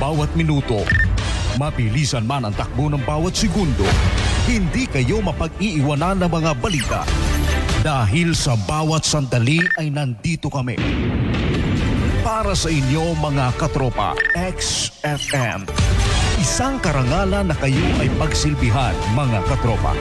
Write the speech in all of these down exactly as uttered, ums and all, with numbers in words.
bawat minuto. Mabilisan man ang takbo ng bawat segundo, hindi kayo mapag-iiwanan ng mga balita. Dahil sa bawat sandali ay nandito kami. Para sa inyo mga katropa, X F M. Isang karangalan na kayo ay pagsilbihan mga katropa.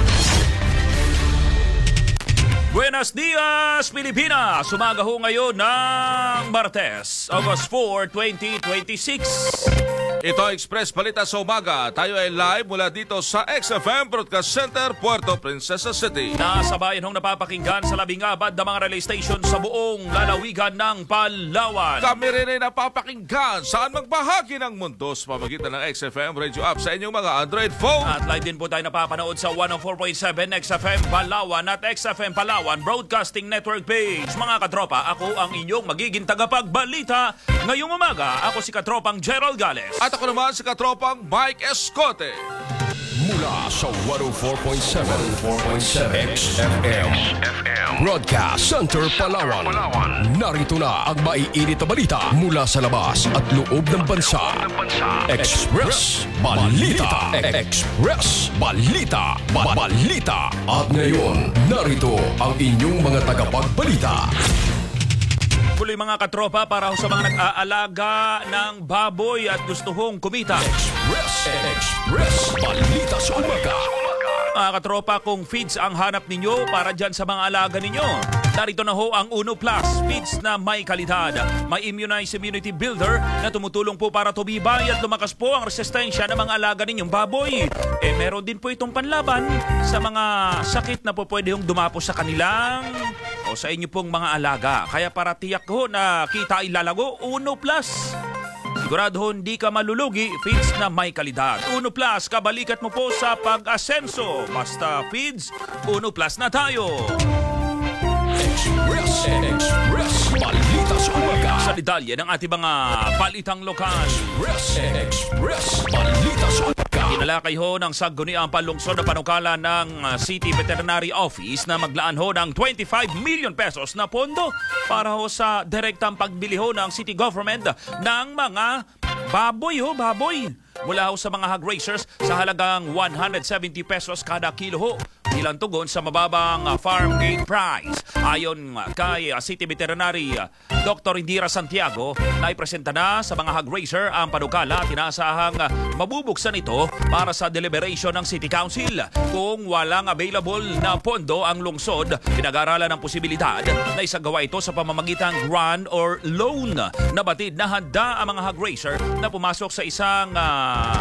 Buenos dias, Pilipinas! Umaga ho ngayon ng Martes, August fourth, twenty twenty-six. Ito ang Express Balita sa Umaga. Tayo ay live mula dito sa X F M Broadcast Center, Puerto Princesa City. Nasa bayan hong napapakinggan sa labing abad na mga relay station sa buong lalawigan ng Palawan. Kami rin ay napapakinggan saan magbahagi ng mundo sa pamagitan ng X F M Radio App sa inyong mga Android phone. At live din po tayo napapanood sa one oh four point seven X F M Palawan at X F M Palawan Broadcasting Network page. Mga katropa, ako ang inyong magiging tagapagbalita ngayong umaga. Ako si Katropang Gerald Gales. At ako naman si Katropang Mike Escote. Mula sa one oh four point seven X F M Broadcast Center Palawan. Narito na ang maiinit na balita mula sa labas at loob ng bansa. Express Balita. Express Balita. Balita. At ngayon, narito ang inyong mga tagapagbalita. Muli mga katropa, para sa mga nag-aalaga ng baboy at gusto hong kumita. Express, Express, Balita sa Umaga. Mga katropa, kung feeds ang hanap ninyo para dyan sa mga alaga ninyo, narito na ho ang Uno Plus, feeds na may kalidad. May immunize immunity builder na tumutulong po para tumibay at lumakas po ang resistensya ng mga alaga ninyong baboy. Eh meron din po itong panlaban sa mga sakit na po pwede hong dumapos sa kanilang o sa inyo pong mga alaga. Kaya para tiyak ho na kita ay lalago, Uno Plus. Sigurado ho hindi ka malulugi, feeds na may kalidad. Uno Plus, kabalikat mo po sa pag-asenso. Basta feeds, Uno Plus na tayo. Express, Express, Balita sa Umaga. Sa detalye ng ating mga balitang lokal. Express, Express, Balita sa Umaga. Kinalakay ho ng Sangguniang Panlungsod na panukala ng City Veterinary Office na maglaan ho ng twenty-five million pesos na pondo para ho sa direktang pagbili ho ng city government ng mga baboy ho, baboy. Mula ho sa mga hog raisers sa halagang one hundred seventy pesos kada kilo ho. Ilang tugon sa mababang farm gate price. Ayon kay City Veterinary Doctor Indira Santiago, na ipresenta na sa mga hog raiser ang panukala at inaasahang mabubuksan ito para sa deliberation ng City Council. Kung walang available na pondo ang lungsod, pinag-aralan ng posibilidad na isagawa ito sa pamamagitan grant or loan. Nabatid na handa ang mga hog raiser na pumasok sa isang uh,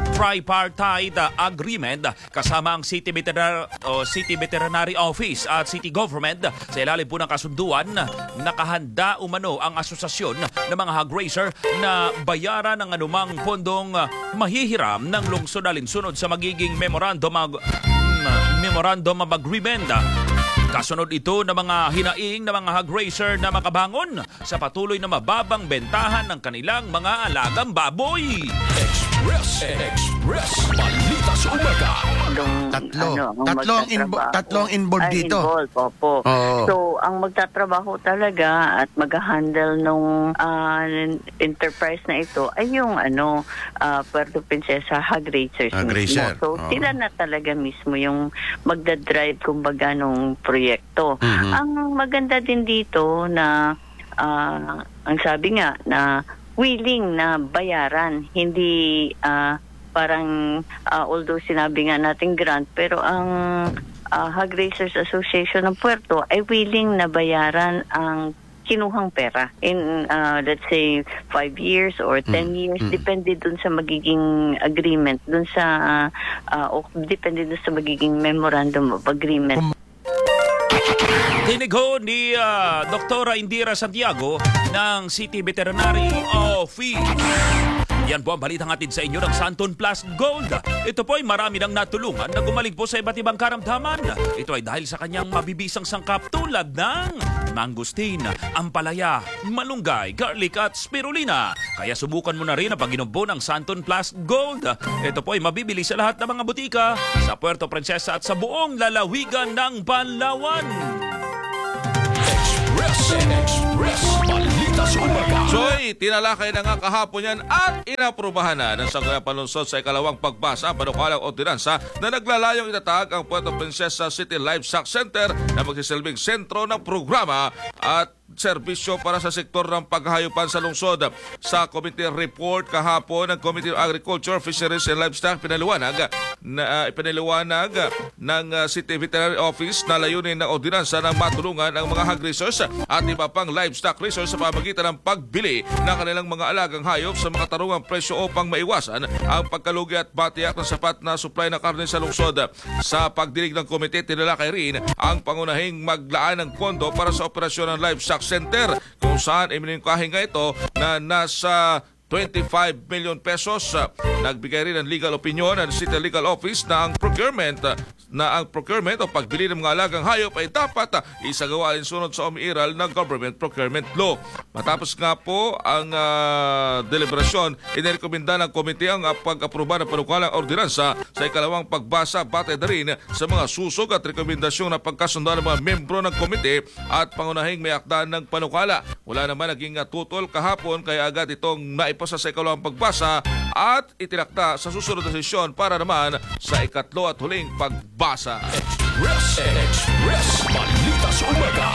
tripartite agreement kasama ang City Veterinar o City Veterinary Office at City Government. Sa ilalim po ng kasunduan, nakahanda umano ang asosasyon ng mga hog raiser na bayaran ng anumang pondong mahihiram ng lungsod alinsunod sa magiging memorandum of, mm, memorandum of agreement. Kasunod ito ng mga hinaing ng mga hog raiser na makabangon sa patuloy na mababang bentahan ng kanilang mga alagang baboy. Express, Express, Balita sa Umaga. Tatlo. Ano, ang tatlo ang invo- tatlo ang involved Ay, dito. Involved, opo. Oo. So, ang magtatrabaho talaga at mag-handle nung ah, enterprise na ito ay yung ano, uh, Puerto Princesa Hog Raisers Hog mismo. Raiser, So, oo. sila na talaga mismo yung magdadrive kumbaga nung proyekto. Mhm. Ang maganda din dito na ah, ang sabi nga na willing na bayaran, hindi ah, parang ah, although sinabi nga natin grant, pero ang ah, Hog Raisers Association ng Puerto ay willing na bayaran ang kinuhang pera in ah, let's say five years or ten years, depende dun sa magiging agreement, dun sa ah, o depende dun sa magiging memorandum of agreement. Tinig ho ni uh, Doktora Indira Santiago ng City Veterinary Office. Yan po ang balitang hatid sa inyo ng Santon Plus Gold. Ito po ay marami nang natulungan na gumaling po sa iba't ibang karamdaman. Ito ay dahil sa kanyang mabibisang sangkap tulad ng mangustin, ampalaya, malunggay, garlic at spirulina. Kaya subukan mo na rin ang pag-inubo ng Santon Plus Gold. Ito po ay mabibili sa lahat ng mga butika sa Puerto Princesa at sa buong lalawigan ng Palawan. Express, Express, Balita sa Umaga. Joy, tinalakay na nga kahapon yan at inaprubahan na ng Sangguniang Palunsod sa ikalawang pagbasa ang panukalang ordinansa na naglalayong itatag ang Puerto Princesa City Livestock Center na magsisilbing sentro ng programa at serbisyo para sa sektor ng paghahayupan sa lungsod. Sa committee report kahapon ng Committee of Agriculture, Fisheries and Livestock, pinaliwanag na uh, pinaliwanag ng uh, City Veterinary Office na layunin ng ordinansa ng matulungan ang mga hog raisers at iba pang livestock raisers sa pamagitan ng pagbili ng kanilang mga alagang hayop sa makatarungang presyo upang maiwasan ang pagkalugi at batiyak ng sapat na supply ng karne sa lungsod. Sa pagdinig ng komite, tinalakay rin ang pangunahing maglaan ng pondo para sa operasyon ng livestock center kung saan iminingkahin nga ito na nasa twenty-five million pesos. Nagbigay rin ng legal opinion ng City Legal Office na ang procurement na ang procurement o pagbili ng mga alagang hayop ay dapat isagawa alinsunod sa umiiral ng Government Procurement Law. Matapos nga po ang uh, deliberasyon, inirekomenda ng komite ang uh, pag-aproba ng panukalang ordinansa sa ikalawang pagbasa batay na rin sa mga susog at rekomendasyong na pagkasundan ng mga membro ng komite at pangunahing may akdaan ng panukala. Wala naman naging uh, tutol kahapon kaya agad itong naipasa sa ikalawang pagbasa at itinakda sa susunod na sesyon para naman sa ikatlo at huling pagbasa. Express, Express, balita sa umaga.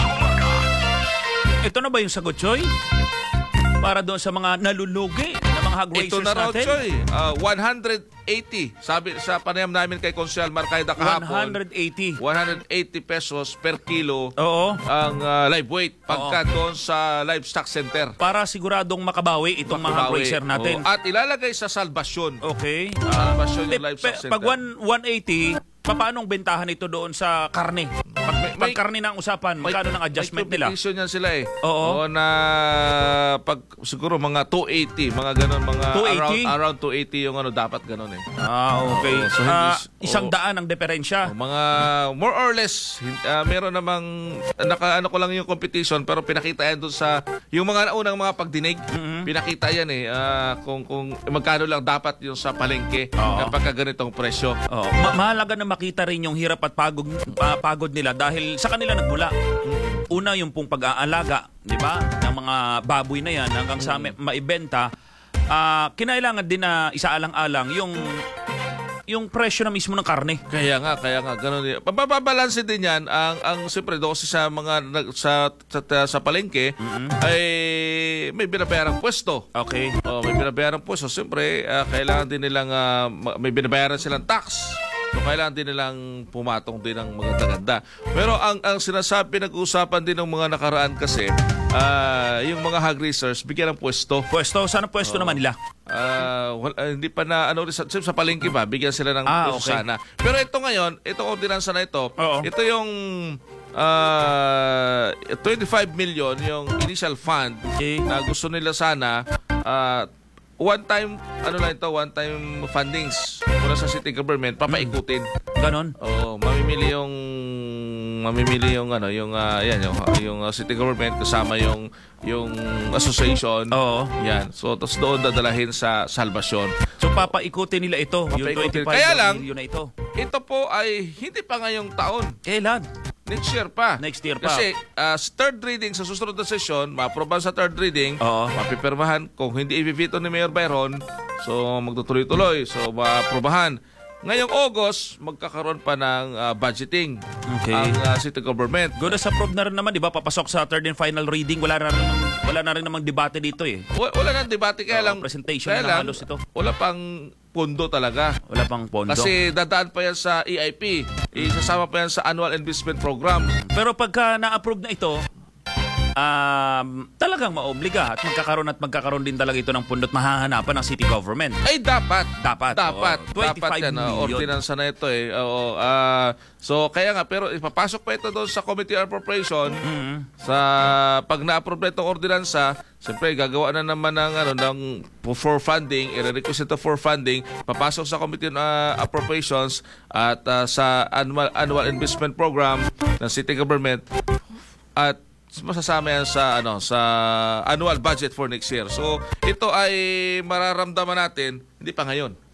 Ito na ba yung sagot, Choy? Para doon sa mga nalulugi na mga hog raisers Ito na raw, natin? Choy. Uh, one hundred eighty. Sabi sa panayam namin kay Consul Marcaida kahapon. one hundred eighty. one hundred eighty pesos per kilo Oo. ang uh, live weight pagka doon sa livestock center. Para siguradong makabawi itong mga hog Makabawi. raiser natin. Oo. At ilalagay sa salbasyon. Okay. Salbasyon Eh, yung livestock pe- center. pag one- 180, paanong bentahan ito doon sa karne? Pag, May- pag karne na ang usapan, magkano ng adjustment may nila? competition yan sila eh. Oo. na pag siguro mga two eighty, mga ganun, mga two eighty? around around two eighty yung ano dapat ganun eh. Ah, okay. Oo, so hindi Ah, s- isang oo. daan ang diferensya. O, mga more or less hin- ah, meron namang naka ano ko lang yung competition pero pinakita yan doon sa yung mga unang mga pagdinig. Mm-hmm. Pinakita yan eh ah, kung kung magkano lang dapat yung sa palengke Oo. kapag ka ganitong presyo. Oh, ma- mahalaga na makita rin yung hirap at pagod, pa- pagod nila dahil sa kanila nagmula. Una yung pong pag-aalaga, di ba? Ng mga baboy na yan hanggang sa ma- maibenta. Ah, kinailangan din na isaalang-alang yung yung presyo na mismo ng karne. Kaya nga, kaya nga ganun din. Pababalanse din 'yan ang ang siyempre doon sa mga nag- sa sa, sa palengke ay may binabayarang pwesto. Okay. Oh, may binabayaran po. So, siyempre, ah, kailangan din nilang, ah, ma- may binabayaran silang tax. So, kailangan din nilang pumatong din ng maganda-ganda. Pero ang ang sinasabi, nag-uusapan din ng mga nakaraan kasi, ah, yung mga hog raisers, bigyan ng pwesto. Pwesto, sana pwesto naman nila. Ah, wal- ah, hindi pa na, ano, sa, sa palengke ba, bigyan sila ng Ah, pwesto okay. sana. Pero ito ngayon, itong ordinansa na ito, Oo. ito yung ah, twenty-five million, yung initial fund Okay. na gusto nila sana uh, one time ano lang ito one time fundings mula sa city government papaikutin. Ganon. Oo, mamimili yung mamimili yung ano yung uh, yan yung yung uh, city government kasama yung yung association. Oo. Yan. So tapos doon dadalahin sa salvasyon. So papaikutin nila ito, yung Papaikutin. twenty-five Kaya lang, million na ito. Ito po ay hindi pa ngayong taon. Kailan? Next year pa. Next year pa. Kasi uh, sa third reading, sa susunod na session, ma-aproban sa third reading, Oo. mapipirmahan. Kung hindi i-veto ni Mayor Byron, so magtutuloy-tuloy. So ma-aprobahan. Ngayong August, magkakaroon pa ng uh, budgeting Okay. ang uh, city government. Good as approve na rin naman, di ba? Papasok sa third and final reading. Wala na rin namang, wala na rin namang debate dito eh. Wa- Wala nang debate, kaya Oo, lang, presentation kaya na lang, halos ito. wala pang pundo talaga. Wala pang pondo. Kasi dadaan pa yan sa E I P. Isasama pa yan sa Annual Investment Program. Pero pagka na-approve na ito, um, talagang maobliga at magkakaroon at magkakaroon din talaga ito ng pundot mahahanapan ng city government. Ay, dapat. Dapat, Dapat. oo. twenty-five dapat yan. Uh, million. ordinansa na ito eh. Oo, ah, so, kaya nga, pero ipapasok pa ito doon sa Committee on Appropriation. Mm-hmm. Sa pag na-approve na itong ordinansa, siyempre, gagawa na naman ng, ano, ng for funding, i-request ito for funding, papasok sa Committee on uh, Appropriations at uh, sa annual, annual Investment Program ng City Government at masasama yan sa ano sa annual budget for next year. So ito ay mararamdaman natin hindi pa ngayon.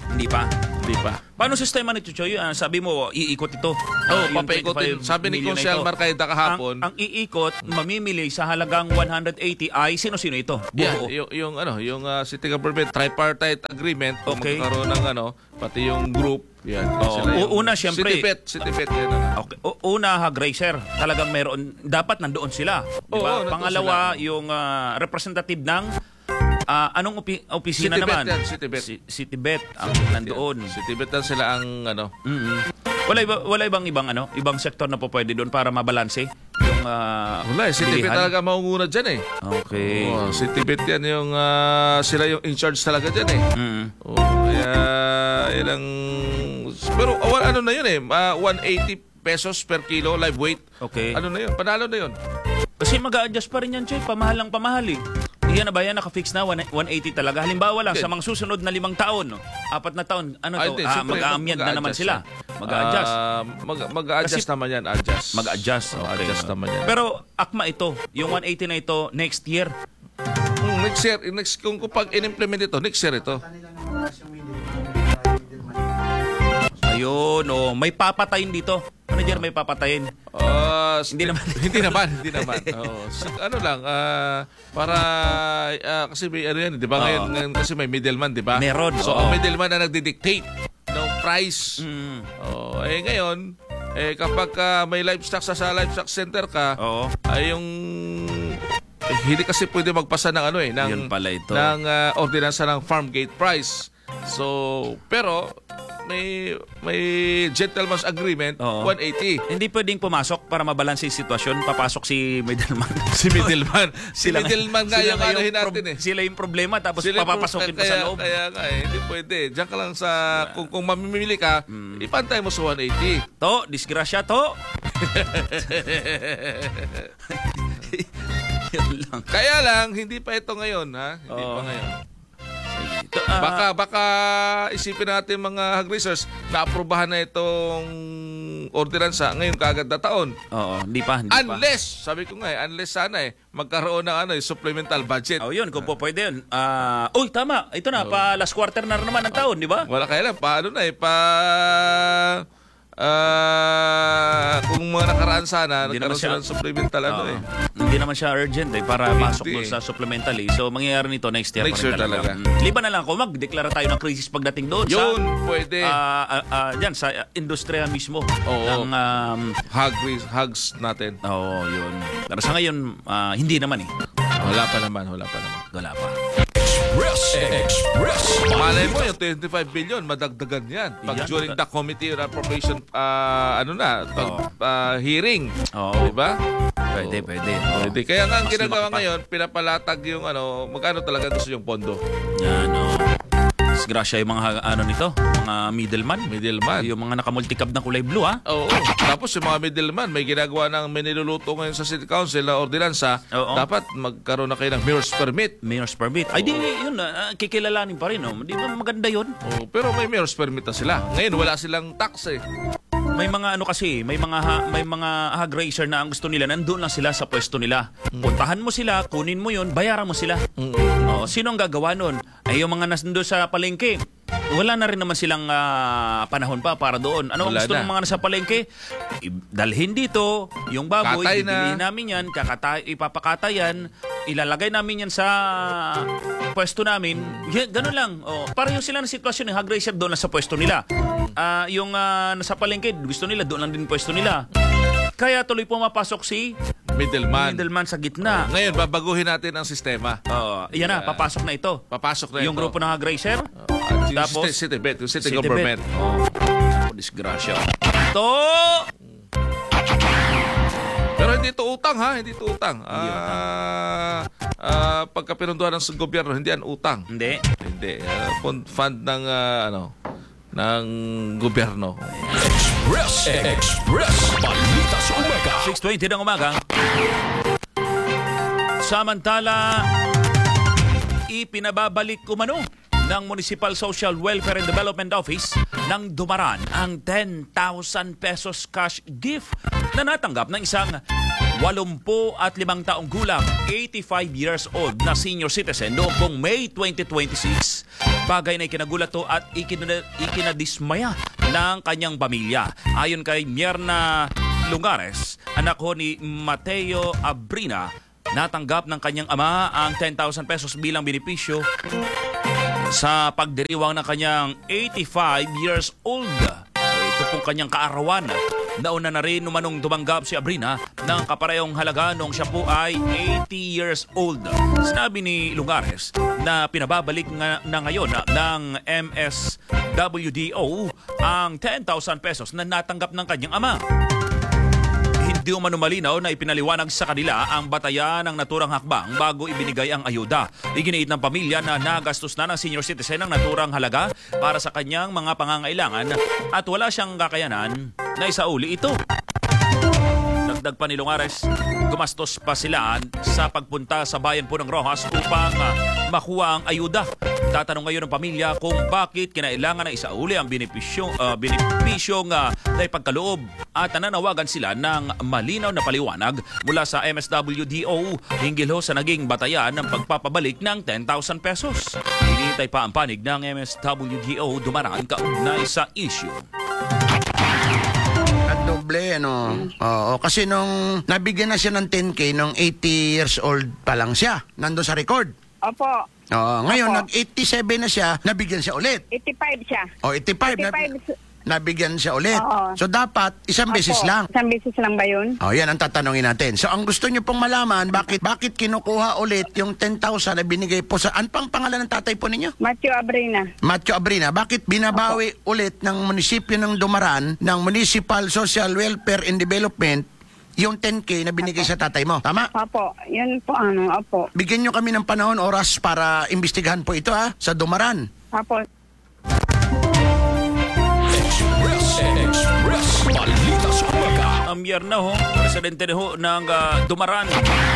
Hindi pa. Hindi pa. Paano sistema nito, Choy? Ah, sabi mo, iikot ito. Oh, Ah, yung papaikotin. twenty-five Sabi ni million na Consel ito. Marcaida kahapon. Ang, ang iikot, mamimili sa halagang one hundred eighty ay sino-sino ito? Yeah, Buo. yung, yung ano, yung uh, city government tripartite agreement, kung Okay. magkakaroon ng ano, pati yung group, yan. Oo. sila yung- Una, syempre- Citybet, Citybet yan. ano. Okay. O, una, hag racer. Talagang meron, dapat nandoon sila. Di Oo, ba? nandoon Pangalawa, sila. yung ah, representative ng ah, anong opi- opisina Citybet naman? yan, Citybet. Si- Citybet ang nandoon. Citybet yan sila ang ano. Mm-mm. Wala iba, wala ibang ibang ano, ibang sektor na po pwede doon para mabalanse yung ah, Wala eh, Citybet bilihan? talaga maunguna dyan eh. Okay. Oo, Citybet yan yung, ah, sila yung in charge talaga dyan eh. Mm. Oo, kaya ilang... Pero awan, ano na yun eh, ah, one eighty pesos per kilo live weight. Okay. Ano na yun? Panalo na yun. Kasi mag-a-adjust pa rin yan, Choy. Pamahal lang pamahal eh. Yan na ba yan? Naka-fix na one eighty talaga. Halimbawa lang, Hindi. sa mga susunod na limang taon, no? apat na taon, ano Ah, to? hindi, Ah, siyempre, mag-a-amyend na naman mag-a-adjust sila. yan. Mag-a-adjust. Ah, mag, mag-a-adjust Kasi- naman yan, adjust. Mag-adjust. Oo, Okay. adjust naman yan. Pero akma ito, yung one eighty na ito, next year. Hmm, next year, next, kung, kung pag in-implement ito, next year ito. Ayun, oh, may papatayin dito. Manager, may papatayin. Ah, Hindi naman. hindi naman, hindi naman. Oo. So, ano lang, ah, para, ah, kasi may ano yan, di ba? Ngayon, Oo. ngayon kasi may middleman, di ba? Meron, So, oo. ang middleman na nagdi-dictate ng price. Mm. Oh, eh ngayon, eh kapag ah, may livestock sa, sa livestock center ka, Oo. ay yung eh, hindi kasi pwede magpasa ng ano eh, ng, Yun pala ito. ng ah, ordinansa ng farm gate price. So, pero may may gentleman's agreement, Oo. one eighty. Hindi pwedeng pumasok para mabalanse yung sitwasyon. Papasok si middleman. Si middleman. si Sila- middleman nga sila yung nga anuhin prob- natin eh. Sila yung problema tapos Sila yung papapasokin pro- pa sa kaya- loob. Kaya nga eh, hindi pwede. Diyan ka lang sa, kung, kung mamimili ka, Hmm. ipantay mo sa one eighty. To, disgrasya to. Yun lang. Kaya lang, hindi pa ito ngayon, ha? Hindi Oo. pa ngayon. To, ah, Baka baka isipin natin mga hog racers na aprubahan na itong ordinansa ngayon kaagad na taon. Oo, hindi pa, hindi pa. Unless, sabi ko nga eh, unless sana eh, magkaroon ng ano, eh, supplemental budget. Oh, yun, kung po pwede yun. Ah, uy, tama. Ito na, pa last quarter na rin naman ng taon, di ba? Wala kaya lang, paano na eh, pa... ah, kung mga nakaraan sana, Hindi nagkaroon naman siya- sila ng supplemental ano Oo. eh. Hindi naman siya urgent eh, para Hindi. pasok doon sa supplementary. So, mangyayari nito next year. Next pa rin year talaga. Mm. Liban na lang kung magdeklara tayo ng crisis pagdating doon Yun, sa... pwede. ah, ah, ah, dyan, sa uh, industriya mismo. Oo. Ng, um, Hug, hugs natin. Oo, yun. Pero sa ngayon, ah, hindi naman eh. Wala pa naman, wala pa naman. Wala pa. Express, Express. Malay mo, yung twenty-five billion, madagdagan yan. Pag Yan. during the committee on appropriation, ah, ano na, pag, Oo. ah, hearing. Oo. Diba? Pwede, pwede. Pwede. Kaya nga ang Mas ginagawa lumaki pa. ngayon, pinapalatag yung ano, magkano talaga gusto yung pondo. Yan, oh. Disgrasya yung mga ano nito, mga middleman. Middleman. Yung mga nakamulticab na kulay blue, ha? Oo. Tapos yung mga middleman, may ginagawa ng may niluluto ngayon sa City Council na ordinansa, Oo. dapat magkaroon na kayo ng mayor's permit. Mayor's permit. Ay, di, yun, ah, kikilalanin pa rin, oh. Di ba maganda yun? Oo, pero may mayor's permit na sila. Ngayon, wala silang tax eh. May mga ano kasi, may mga ha, may mga hog racer na ang gusto nila, nandoon lang sila sa pwesto nila. Puntahan mo sila, kunin mo yun, bayaran mo sila. Oo, sino ang gagawa nun? Ay yung mga nando sa palengke. Wala na rin naman silang ah, panahon pa para doon. Ano ang Wala gusto na. ng mga nasa palengke? I- dalhin dito, yung baboy, Katay na. bibilihin namin yan, kakatay, ipapakatayan, ilalagay namin yan sa pwesto namin. Yan, ganun lang. Oh, pareho sila ng sitwasyon ng hog racer doon lang sa pwesto nila. Ah, yung ah, nasa palengke, gusto nila, doon lang din pwesto nila. Kaya tuloy pumapasok si Middleman. middleman sa gitna. Ngayon, babaguhin natin ang sistema. Oh, yan na, papasok na ito. Papasok na Yung ito. grupo ng hog racer, At yung Tapos, city, city, bet, yung city, City government. Bet. Oh, ako, disgrasya. Ito! Pero hindi ito utang ha, hindi ito utang. Ah, ah, pagka pinunduan ng gobyerno, hindi yan utang. Hindi. Hindi. Ah, fund, fund ng ah, ano ng gobyerno. Express, Express. Balita sa umaga. six twenty ng umaga. Samantala, ipinababalik umano ng Municipal Social Welfare and Development Office nang dumaran ang ten thousand pesos cash gift na natanggap ng isang walumpu at limang taong gulang, eighty-five years old na senior citizen noong pong May twenty twenty-six. Bagay na ikinagulato at ikina, ikinadismaya ng kanyang pamilya. Ayon kay Mierna Lungares, anak ho ni Mateo Abrina, natanggap ng kanyang ama ang ten thousand pesos bilang benepisyo sa pagdiriwang ng kanyang eighty-five years old. Ito pong kanyang kaarawan. Nauna na rin numanong tumanggap si Abrina ng kaparehong halaga noong siya po ay eighty years old. Sinabi ni Lungares na pinababalik nga na ngayon ng M S W D O ang ten thousand pesos na natanggap ng kanyang ama. Hindi umano malinaw na ipinaliwanag sa kanila ang batayan ng naturang hakbang bago ibinigay ang ayuda. Iginiit ng pamilya na nagastos na ng senior citizen ang naturang halaga para sa kanyang mga pangangailangan at wala siyang kakayanan na isauli ito. Dagdag pa ni Lungares, gumastos pa sila sa pagpunta sa bayan po ng Rojas upang uh, makuha ang ayuda. Tatanong ngayon ng pamilya kung bakit kinailangan na isauli ang benepisyo, uh, benepisyong uh, na ipagkaloob at nananawagan sila ng malinaw na paliwanag mula sa M S W D O hinggil ho sa naging batayan ng pagpapabalik ng ten thousand pesos. Hinihintay pa ang panig ng M S W D O dumaraan kaugnay sa issue. At doble, ano. Oo, kasi nung nabigyan na siya ng ten K, nung eighty years old pa lang siya. Nandun sa record. Opo. Oo, ngayon, Opo. nag-eighty-seven na siya, nabigyan siya ulit. eighty-five siya. O, eighty-five, eighty-five. nab- nabigyan siya ulit. Oo. So, dapat isang Opo. beses lang. Isang beses lang ba yun? O, yan ang tatanungin natin. So, ang gusto niyo pong malaman, bakit bakit kinukuha ulit yung ten thousand na binigay po sa... Ano pang pangalan ng tatay po ninyo? Matthew Abrina. Matthew Abrina, bakit binabawi ulit ng munisipyo ng Dumaran, ng Municipal Social Welfare and Development, yung ten K na binigay sa tatay mo? Tama? Opo. Yun po ano, opo. Bigyan nyo kami ng panahon, oras para imbestigahan po ito ha, sa Dumaran. Opo. Express, Express, balita sa umaga. Ang Mierna ho, presidente na ho ng uh, Dumaran.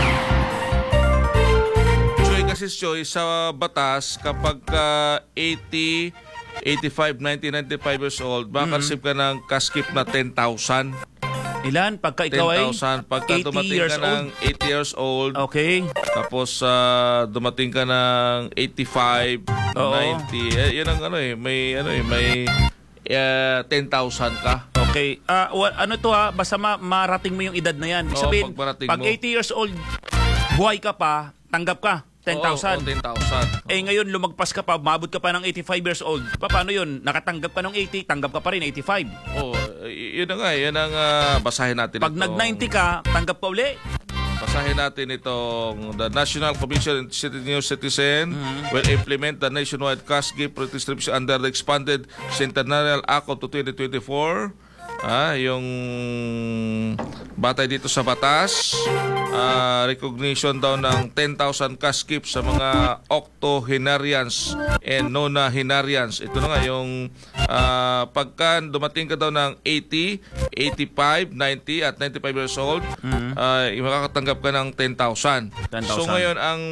Choy kasi Choy, sa batas, kapag uh, eighty, eighty-five, ninety, ninety-five years old, makareceive ka ng cash-gift na ten thousand. Ilan? Pagka ten ikaw ay thousand. Pagka eighty dumating years ka ng old. eighty years old, Okay. tapos uh, dumating ka ng eighty-five, Oo. ninety, eh, yun ang ano eh, may, ano eh, may uh, ten thousand ka. Okay. Ah, wa- ano to ha? Basta ma- marating mo yung edad na yan. Ibig Oo, sabihin, pag marating pag mo. eighty years old, buhay ka pa, tanggap ka. ten thousand. Oo, oo, ten thousand. Eh ngayon lumagpas ka pa, mabot ka pa ng eighty-five years old. Pa, paano yun? Nakatanggap ka ng eighty, tanggap ka pa rin eighty-five. Oh, y- yun na nga, yun ang uh, basahin natin. Pag itong- nag-ninety ka, tanggap ka uli. Basahin natin itong the National Commission on Senior Citizen Mm-hmm. will implement the nationwide cash gift redistribution under the expanded Centennial Act of twenty twenty-four. Ah, yung batay dito sa batas, ah, recognition daw ng ten thousand cash gift sa mga octogenarians and nonagenarians. Ito na nga yung ah, pagka dumating ka daw ng eighty, eighty-five, ninety at ninety-five years old, ah, makakatanggap ka ng ten thousand. ten So thousand. ngayon ang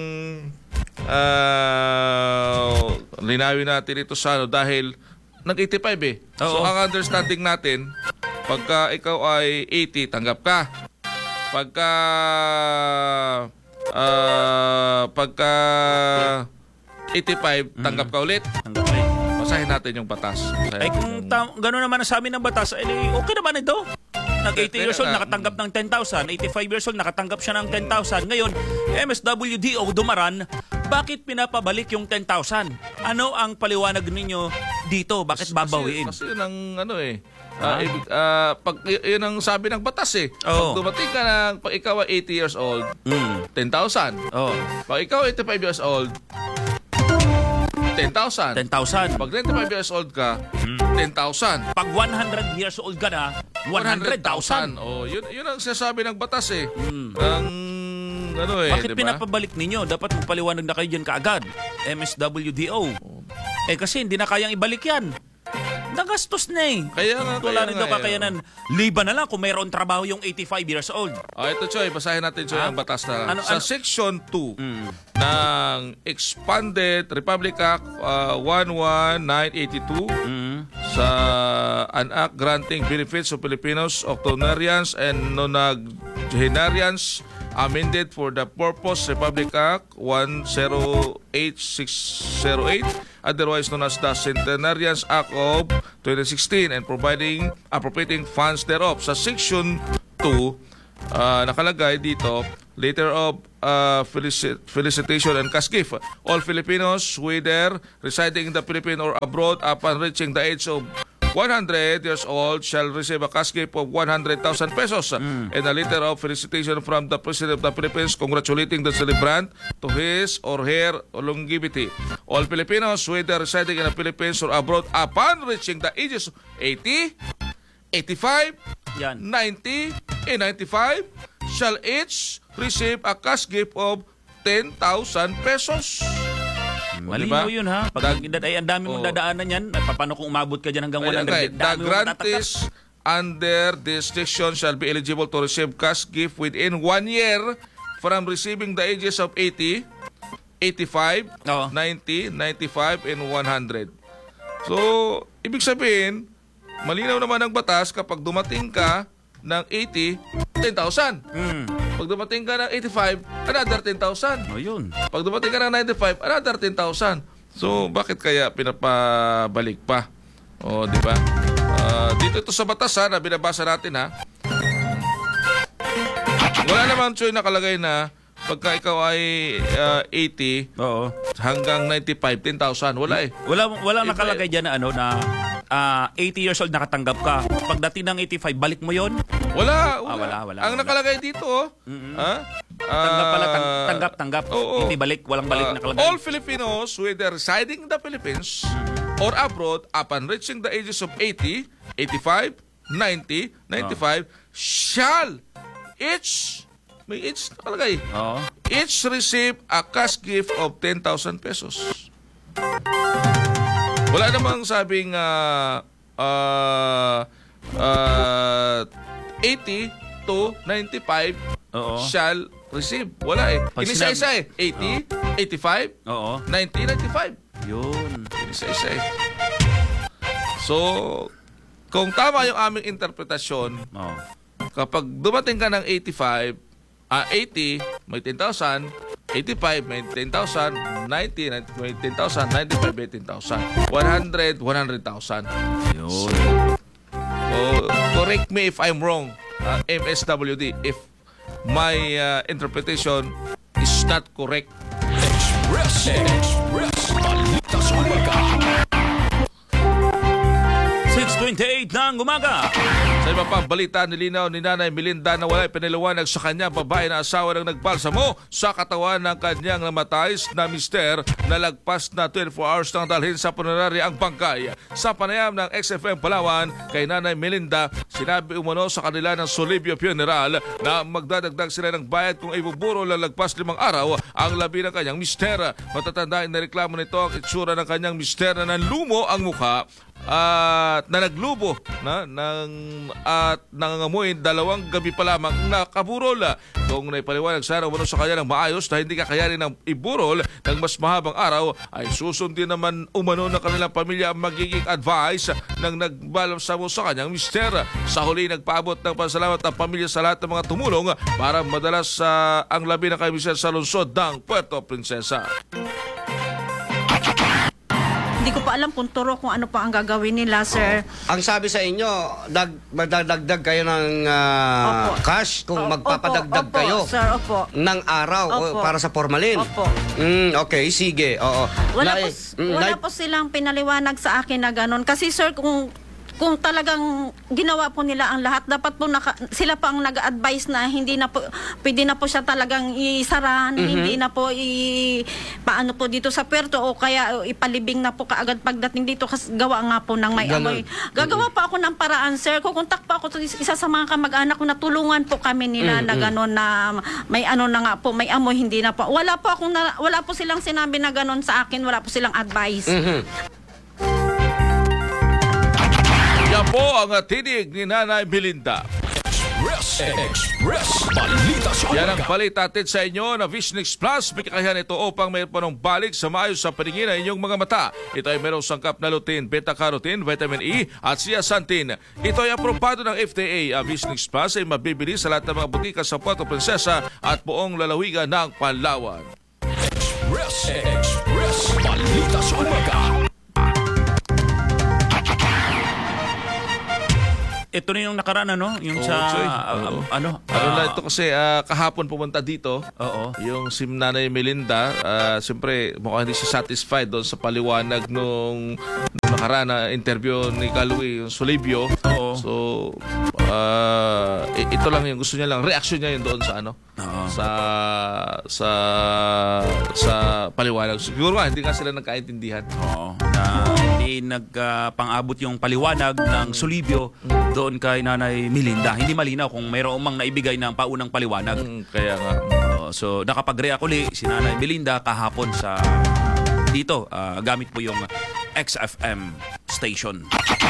ah, linawin natin ito sa ano dahil nag-eighty-five eh. So Oo. ang understanding natin, pagka ikaw ay eighty, tanggap ka. Pagka ah, pagka eighty-five, tanggap ka ulit. Tanggap ka rin. Basahin natin yung batas. Basahin Ay natin kung yung- ta- gano'n naman ang sabi ng batas, eh okay naman ito. Nag-eighty years old, nakatanggap ng ten thousand. eighty-five years old, nakatanggap siya ng ten thousand. Ngayon, M S W D O Dumaran, bakit pinapabalik yung ten thousand? Ano ang paliwanag ninyo dito? Bakit babawiin? Kasi, kasi yun ang ano eh. Ah, ibig, ah, pag, y- yun ang sabi ng batas eh. Oo. Pag dumating ka ng, pag ikaw ay eighty years old, Mm. ten thousand. Oh, Pag ikaw eighty-five years old, ten thousand. ten thousand. Pag ninety-five years old ka, ten thousand. Pag one hundred years old ka na, one hundred thousand. Oh, yun yun ang sinasabi ng batas eh. Ang ano eh, Bakit di ba? pinapabalik ninyo? Dapat magpaliwanag na kayo dyan kaagad. M S W D O. Eh kasi hindi na kayang ibalik yan. Nagastos na eh. Kaya nga, Wala kaya rin daw nga, kakayanan. Liban na lang kung mayroon trabaho yung eighty-five years old. Ah, ito Choy, basahin natin Choy Ah? ang batas na. Ano- sa ano- Section two ng Expanded Republic Act uh, one nineteen eighty-two sa an act granting benefits to Filipinos, octogenarians and nonagenarians amended for the purpose Republic Act one oh eight six oh eight, otherwise known as the Centenarians Act of twenty sixteen, and providing appropriating funds thereof. Sa Section two, uh, nakalagay dito, later of uh, felicit- felicitation and cash gift. All Filipinos, whether residing in the Philippines or abroad, upon reaching the age of one hundred years old, shall receive a cash gift of one hundred thousand pesos mm. and a letter of felicitation from the President of the Philippines congratulating the celebrant to his or her longevity. All Filipinos, whether residing in the Philippines or abroad, upon reaching the ages of eighty, eighty-five, Yan. ninety, and ninety-five, shall each receive a cash gift of ten thousand pesos. Malinaw diba? yun ha. Pag Dag- ay, ang dami mong oh. dadaanan yan, ay, paano kung umabot ka dyan hanggang one Ayan, hundred? okay. The Dami mong matatanggap. grantees under this section shall be eligible to receive cash gift within one year from receiving the ages of eighty, eighty-five, Oo. ninety, ninety-five, and one hundred. So, ibig sabihin, malinaw naman ang batas kapag dumating ka ng eighty, ten thousand. Mm. Pag dumating ka ng eighty-five, another ten thousand. O yun. Pag dumating ka ng ninety-five, another ten thousand. So, bakit kaya pinapabalik pa? O, di ba? Uh, dito ito sa batas ha, na binabasa natin ha. Wala naman Choy nakalagay na pagka ikaw ay uh, eighty Oo. hanggang ninety-five, ten thousand. Wala eh. Wala wala Iba- nakalagay diyan na ano na ah, eighty years old nakatanggap ka. Pagdating ng eighty-five, balik mo 'yon. Wala, wala. Ah, wala, wala, Ang wala. nakalagay dito, oh. Ha? Tanggap pala, tang- Ah, tanggap, tanggap. oo. Hindi balik, walang balik Uh, nakalagay. all Filipinos, whether residing in the Philippines or abroad, upon reaching the ages of eighty, eighty-five, ninety, ninety-five, shall each, may each nakalagay, Oo. each receive a cash gift of ten thousand pesos. Wala namang sabing uh, uh, uh, eighty to ninety-five Oo. shall receive. Wala eh. Pag Inisa-isa eh. eighty, eighty-five, Oo. ninety, ninety-five. Yun. Inisa-isa eh. So, kung tama yung aming interpretasyon, Oo. kapag dumating ka ng eighty-five, ah, eighty, may ten thousand, eighty-five, may ten thousand, ninety, may ten thousand, ninety-five, may ten thousand, one hundred, one hundred thousand. Yun. So, correct me if I'm wrong, uh, M S W D, if my uh, interpretation is not correct. Express, Express, Balitas Umaga. six twenty-eight ng umaga. Sa iba pang balita, nilinaw ni Nanay Melinda na wala'y pinaliwanag sa kanya babae na asawa ng nagbalsamo sa katawan ng kanyang namatay na mister na lagpas na twenty-four hours nang dalhin sa punerarya ang bangkay. Sa panayam ng X F M Palawan kay Nanay Melinda, sinabi umano sa kanila ng Solibio Funeral na magdadagdag sila ng bayad kung ibuburo lang lagpas limang araw ang labi ng kanyang mister. Matatandaan na reklamo nito ang itsura ng kanyang mister na nanlumo ang mukha at na naglubo na ng at nangangamoy dalawang gabi pa lamang nakaburol. Kung naipaliwanag sana umano sa kanya ng maayos na hindi kakayanin ng iburol ng mas mahabang araw, ay susundin naman umano ng kanilang pamilya ang magiging advice ng nagbalsamo sa kanyang mister. Sa huli, nagpaabot ng pasalamat ang pamilya sa lahat ng mga tumulong para madalas sa ang labi ng kay mister sa lungsod ng Puerto Princesa. Hindi ko pa alam kung turo kung ano pa ang gagawin nila, sir. Ang sabi sa inyo, dag, magdadagdag kayo ng ah, Opo. cash kung O- magpapadagdag opo, opo, kayo sir, opo. ng araw o Opo. para sa formalin. Opo. Mm, okay, sige. Oo. Wala, Nai- po, mm, wala nai- po silang pinaliwanag sa akin na ganun. Kasi, sir, kung kung talagang ginawa po nila ang lahat, dapat po naka, sila pa ang nag-advise na hindi na po, pwede na po siya talagang isaran, Mhm. hindi na po i, paano po dito sa puerto o kaya ipalibing na po kaagad pagdating dito kasi gawa nga po ng may Ganun. amoy. Gagawa pa ako ng paraan, sir. Kukontak pa ako sa isa sa mga kamag-anak ko na tulungan po kami nila na gano'n na may ano na nga po, may amoy, hindi na po. Wala po akong na, wala po silang sinabi na gano'n sa akin, wala po silang advice. Mhm. Yan po ang tinig ni Nanay Melinda. Express. Express. Balita sa Yan ang umaga. balita atin sa inyo na Visionix Plus. May kakayahan ito upang mayroon pa ng balik sa maayos sa paningin ng inyong mga mata. Ito ay mayroong sangkap na lutein, beta-carotene, vitamin E at zeaxanthin. Ito ay aprobado ng F D A. Ang Visionix Plus ay mabibili sa lahat ng mga butika sa Puerto Princesa at buong lalawigan ng Palawan. Express. Express. Balita sa umaga. Ito na yung nakaraan, ano? Yung Oo, sa, Choy. ah, Oo. ano? Ano ah, na ito kasi ah, kahapon pumunta dito. Oo. Yung si Nanay Melinda, ah, siyempre mukhang hindi siya satisfied doon sa paliwanag nung, nung nakaraan na interview ni Kalui, yung Solibio. Oo. So, ah, i- ito lang yung gusto niya lang, reaction niya yun doon sa ano? Oo. Sa sa sa paliwanag. Siguro nga, hindi nga sila nagkaintindihan. Oo. Na hindi nagpang-abot yung paliwanag ng Solibio doon kay Nanay Melinda. Hindi malinaw kung mayroong mang naibigay ng paunang paliwanag. Mm, kaya nga. Oo, so nakapag-react uli si Nanay Melinda kahapon sa dito. ah, gamit po yung X F M station.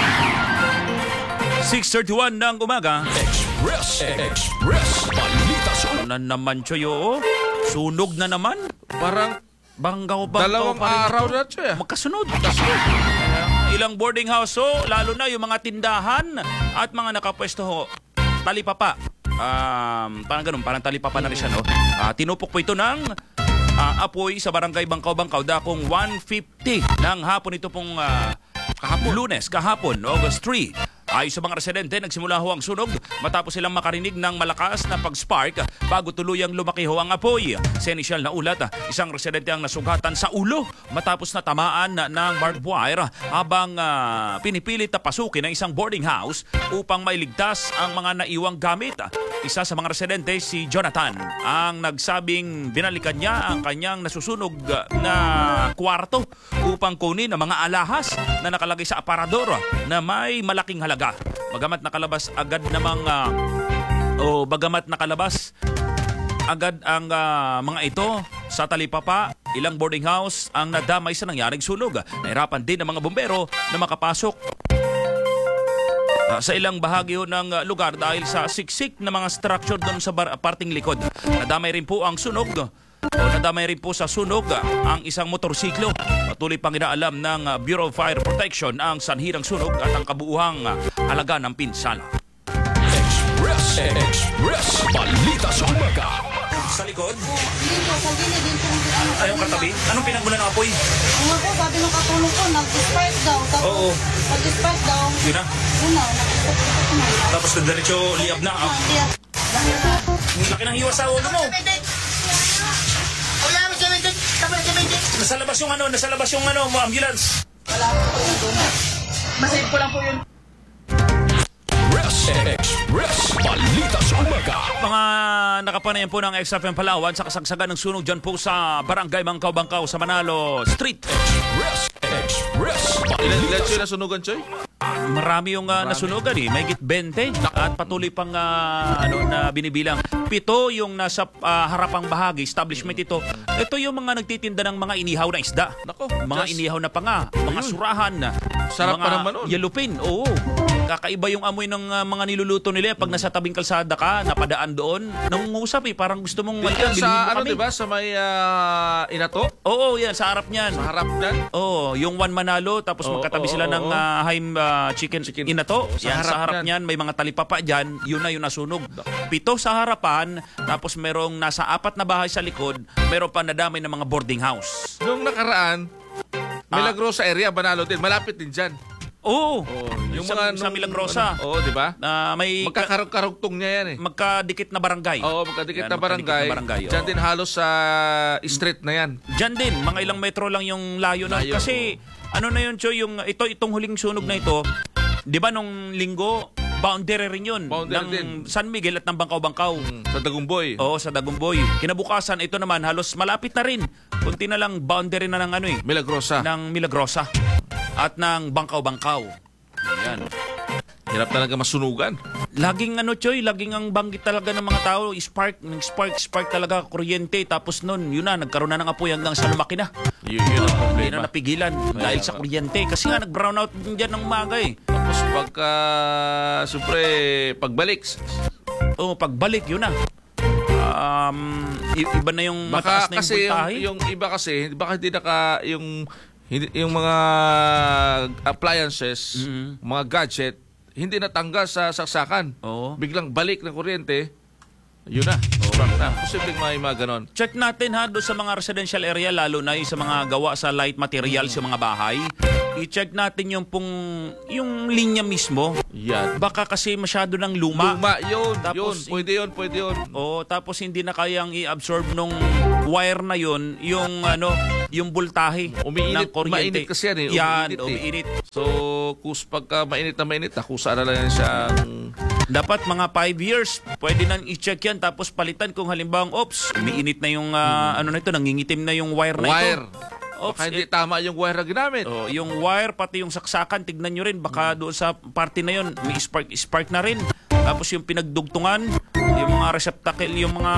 six thirty-one ng umaga. Express. Express. Balita sa umaga. Na naman, Choy, oo. Sunog na naman. Parang Banggaw banggaw dalawang pa rin araw ito. na siya. Magkasunod. Magkasunod. Ilang boarding house, oh, lalo na yung mga tindahan at mga nakapwesto ho. Talipapa. Um, parang ganun, parang talipapa na rin siya, no? Ah, tinupok po ito ng ah, apoy sa barangay Bangkaw-Bangkaw dakong one fifty ng hapon ito pong ah, kahapon. Lunes, kahapon, August three. Ayon sa mga residente, nagsimula ho ang sunog matapos silang makarinig ng malakas na pag-spark bago tuluyang lumaki ho ang apoy. Sa inisyal na ulat, isang residente ang nasugatan sa ulo matapos na tamaan ng barbed wire habang uh, pinipilit na pasukin ng isang boarding house upang mailigtas ang mga naiwang gamit. Isa sa mga residente, si Jonathan, ang nagsabing binalikan niya ang kanyang nasusunog na kwarto upang kunin ang mga alahas na nakalagay sa aparador na may malaking halaga. Bagamat nakalabas agad namang uh, o bagamat nakalabas agad ang uh, mga ito sa talipapa, ilang boarding house ang nadamay sa nangyaring sunog. Nahirapan din ang mga bumbero na makapasok uh, sa ilang bahagi ng uh, lugar dahil sa siksik na mga structure doon sa bar- parting likod. Nadamay rin po ang sunog o nadamay rin po sa sunog ang isang motorsiklo. Patuloy pang inaalam ng uh, Bureau of Fire Protection ang sanhi ng sunog at ang kabuuhang uh, halaga ng pinsala. Express. Express. Balita sa umaga. Sa likod, Dito, sa gilid, dito yung ano. ayaw katabi. Anong pinagmula ng apoy? Ang ako, sabi ng katulong ko, nag-disperse daw. Tapos, Oo. nag-disperse daw. Yun na. Yun na, nag-disperse na. Tapos nagdiretso liab na. Ah. Kaya, Ang laki ng hiwa sa ulo mo. Nasa labas yung ano, nasa labas yung ano, mo ambulance. masave ko lang po yun. Express. Express. Balita sa umaga. Mga nakapanayan po ng X F M Palawan sa kasagsagan ng sunog dyan po sa Barangay Bangkaw-Bangkaw sa Manalo Street. Express. Express. Ilan, ilan Balita siya nasunugan, Choy? Marami yung uh, nasunugan eh. May git twenty at patuloy pang uh, ano na binibilang. Pito yung nasa uh, harapang bahagi, establishment ito. Ito yung mga nagtitinda ng mga inihaw na isda. Nako, Mga just- inihaw na panga, mga surahan, Sarap mga pa naman nun. yellowfin. Oo. Kakaiba yung amoy ng uh, mga niluluto nila. Pag nasa tabing kalsada ka, napadaan doon, nangungusap eh. Parang gusto mong Yan bilhin mo sa ano, kami. diba? Sa may ah, inato? Oo, yan. Sa harap niyan. Sa harap dyan? Oh, yung One Manalo tapos Oo, magkatabi oo, sila oo, ng oo. uh, Haim uh, chicken, Chicken. inato. Oo, sa Yan, harap sa harap niyan. niyan may mga talipapa diyan, yun na yung nasunog. Pito sa harapan, tapos merong nasa apat na bahay sa likod, meron pa nadamay ng mga boarding house. Nung nakaraan, Milagrosa area, Banalo din. Malapit din dyan. Oo. Oh, yung sa, sa nung- Milagrosa. ano, Oo, di ba? Na may ka- Magkakarugtong niya yan eh. magkadikit na barangay. Oo, magkadikit Yan, na barangay. magkadikit na barangay, Diyan oo. din halos sa street na yan. Diyan din, mga ilang metro lang yung layo na. Layo, Kasi ano na yun, Choy, yung ito itong huling sunog na ito, 'di ba nung linggo, boundary rin yun Boundary ng din. San Miguel at ng Bangkaw-Bangkaw. Mm, Sa Dagumboy. Oo, sa Dagumboy. Kinabukasan, ito naman halos malapit na rin. Kunti na lang boundary na ng ano eh, Milagrosa. ng Milagrosa at ng Bangkaw-Bangkaw. Yan. Hirap talaga masunugan. Laging ano, Choy, laging ang banggit talaga ng mga tao, spark, spark, spark talaga, kuryente. Tapos nun, yun na, nagkaroon na ng apoy hanggang sa lumaki na. Y- yun ang Hindi problema. na napigilan dahil sa kuryente. Kasi nga, nag-brown out din dyan ng umaga eh. Tapos pagka, siyempre, pagbalik, Oh, pagbalik yun na. Um, i- iba na yung Baka mataas na yung kasi yung, voltahe. yung iba kasi, baka hindi naka, yung, hindi, yung mga appliances, Mhm. mga gadget, hindi natanggal sa saksakan. Oo. Biglang balik ng kuryente, yun na. Sobrang na. Posibleng may mga ganon. Check natin ha doon sa mga residential area, lalo na yung sa mga gawa sa light materials, yung mga bahay. I-check natin yung pong yung linya mismo. Yan. Baka kasi masyado ng luma. Luma, yun, Tapos, yun. Pwede yun, pwede yun. Oh, tapos hindi na kayang i-absorb nung wire na yun, yung ano, yung voltahe Umiinit, ng kuryente. mainit kasi yan eh. Yan, Umiinit eh. umiinit. So, kus pagka mainit na mainit, nakusa na lang yan siyang... Dapat mga five years, pwede nang i-check yan tapos palitan kung halimbawa, oops, umiinit na yung ah, ano na ito, nangingitim na yung wire na Wire. ito. Oops, Baka hindi eh, tama yung wire na ginamit. oh, yung wire pati yung saksakan, tignan nyo rin, baka doon sa party na yun, may spark spark na rin. Tapos yung pinagdugtungan, yung mga receptacle, yung mga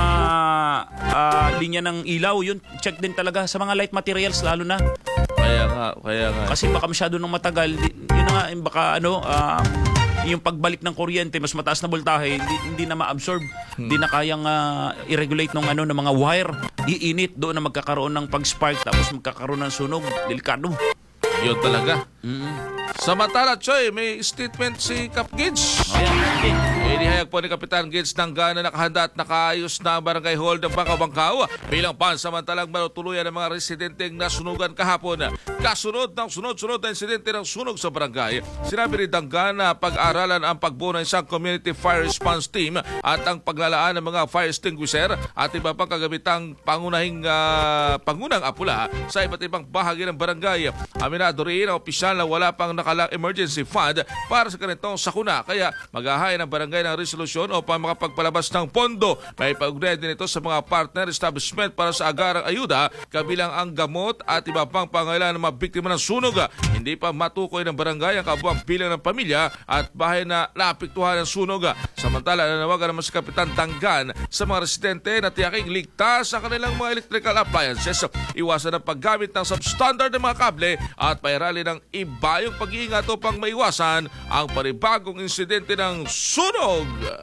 ah, linya ng ilaw, yun check din talaga sa mga light materials lalo na. Kaya nga, kaya nga. Kasi baka masyado nang matagal, di- yun na nga, yung baka ano, ah, yung pagbalik ng kuryente, mas mataas na voltahe, hindi, hindi na ma-absorb, hindi na kayang ah, i-regulate ng ano ng mga wire, iinit doon na magkakaroon ng pag-spark tapos magkakaroon ng sunog, delikado. Yun talaga. Mm-hmm. Samantala, Choy, may statement si Cap Gids. Ayan, okay. Inihayag po ni Kapitan Gids ng gana nakahanda at nakaayos na ang barangay hall ng Bangka-Bangkao bilang pansamantalang manutuluyan ng mga residenteng nasunugan kahapon. Kasunod ng sunod-sunod na insidente ng sunog sa barangay, sinabi ni Danggana pag-aralan ang pagbuo ng isang community fire response team at ang paglalaan ng mga fire extinguisher at iba pang kagamitang pangunahing ah, pangunang apula sa iba't ibang bahagi ng barangay. Aminado rin ang opisyal na wala pang nakalang emergency fund para sa ganitong sakuna, kaya mag-ahay ng barangay ng resolusyon upang makapagpalabas ng pondo. May pag-ugnay din ito sa mga partner establishment para sa agarang ayuda, kabilang ang gamot at iba pang pangailangan ng mga biktima ng sunog. Hindi pa matukoy ng barangay ang kabuang bilang ng pamilya at bahay na naapektuhan ng sunog. Samantala, nanawagan naman si Kapitan Danggan sa mga residente na tiyaking ligtas sa kanilang mga electrical appliances, iwasan ang paggamit ng substandard ng mga kable at pairali ng iba yung pag-iingat upang maiwasan ang panibagong insidente ng sunog.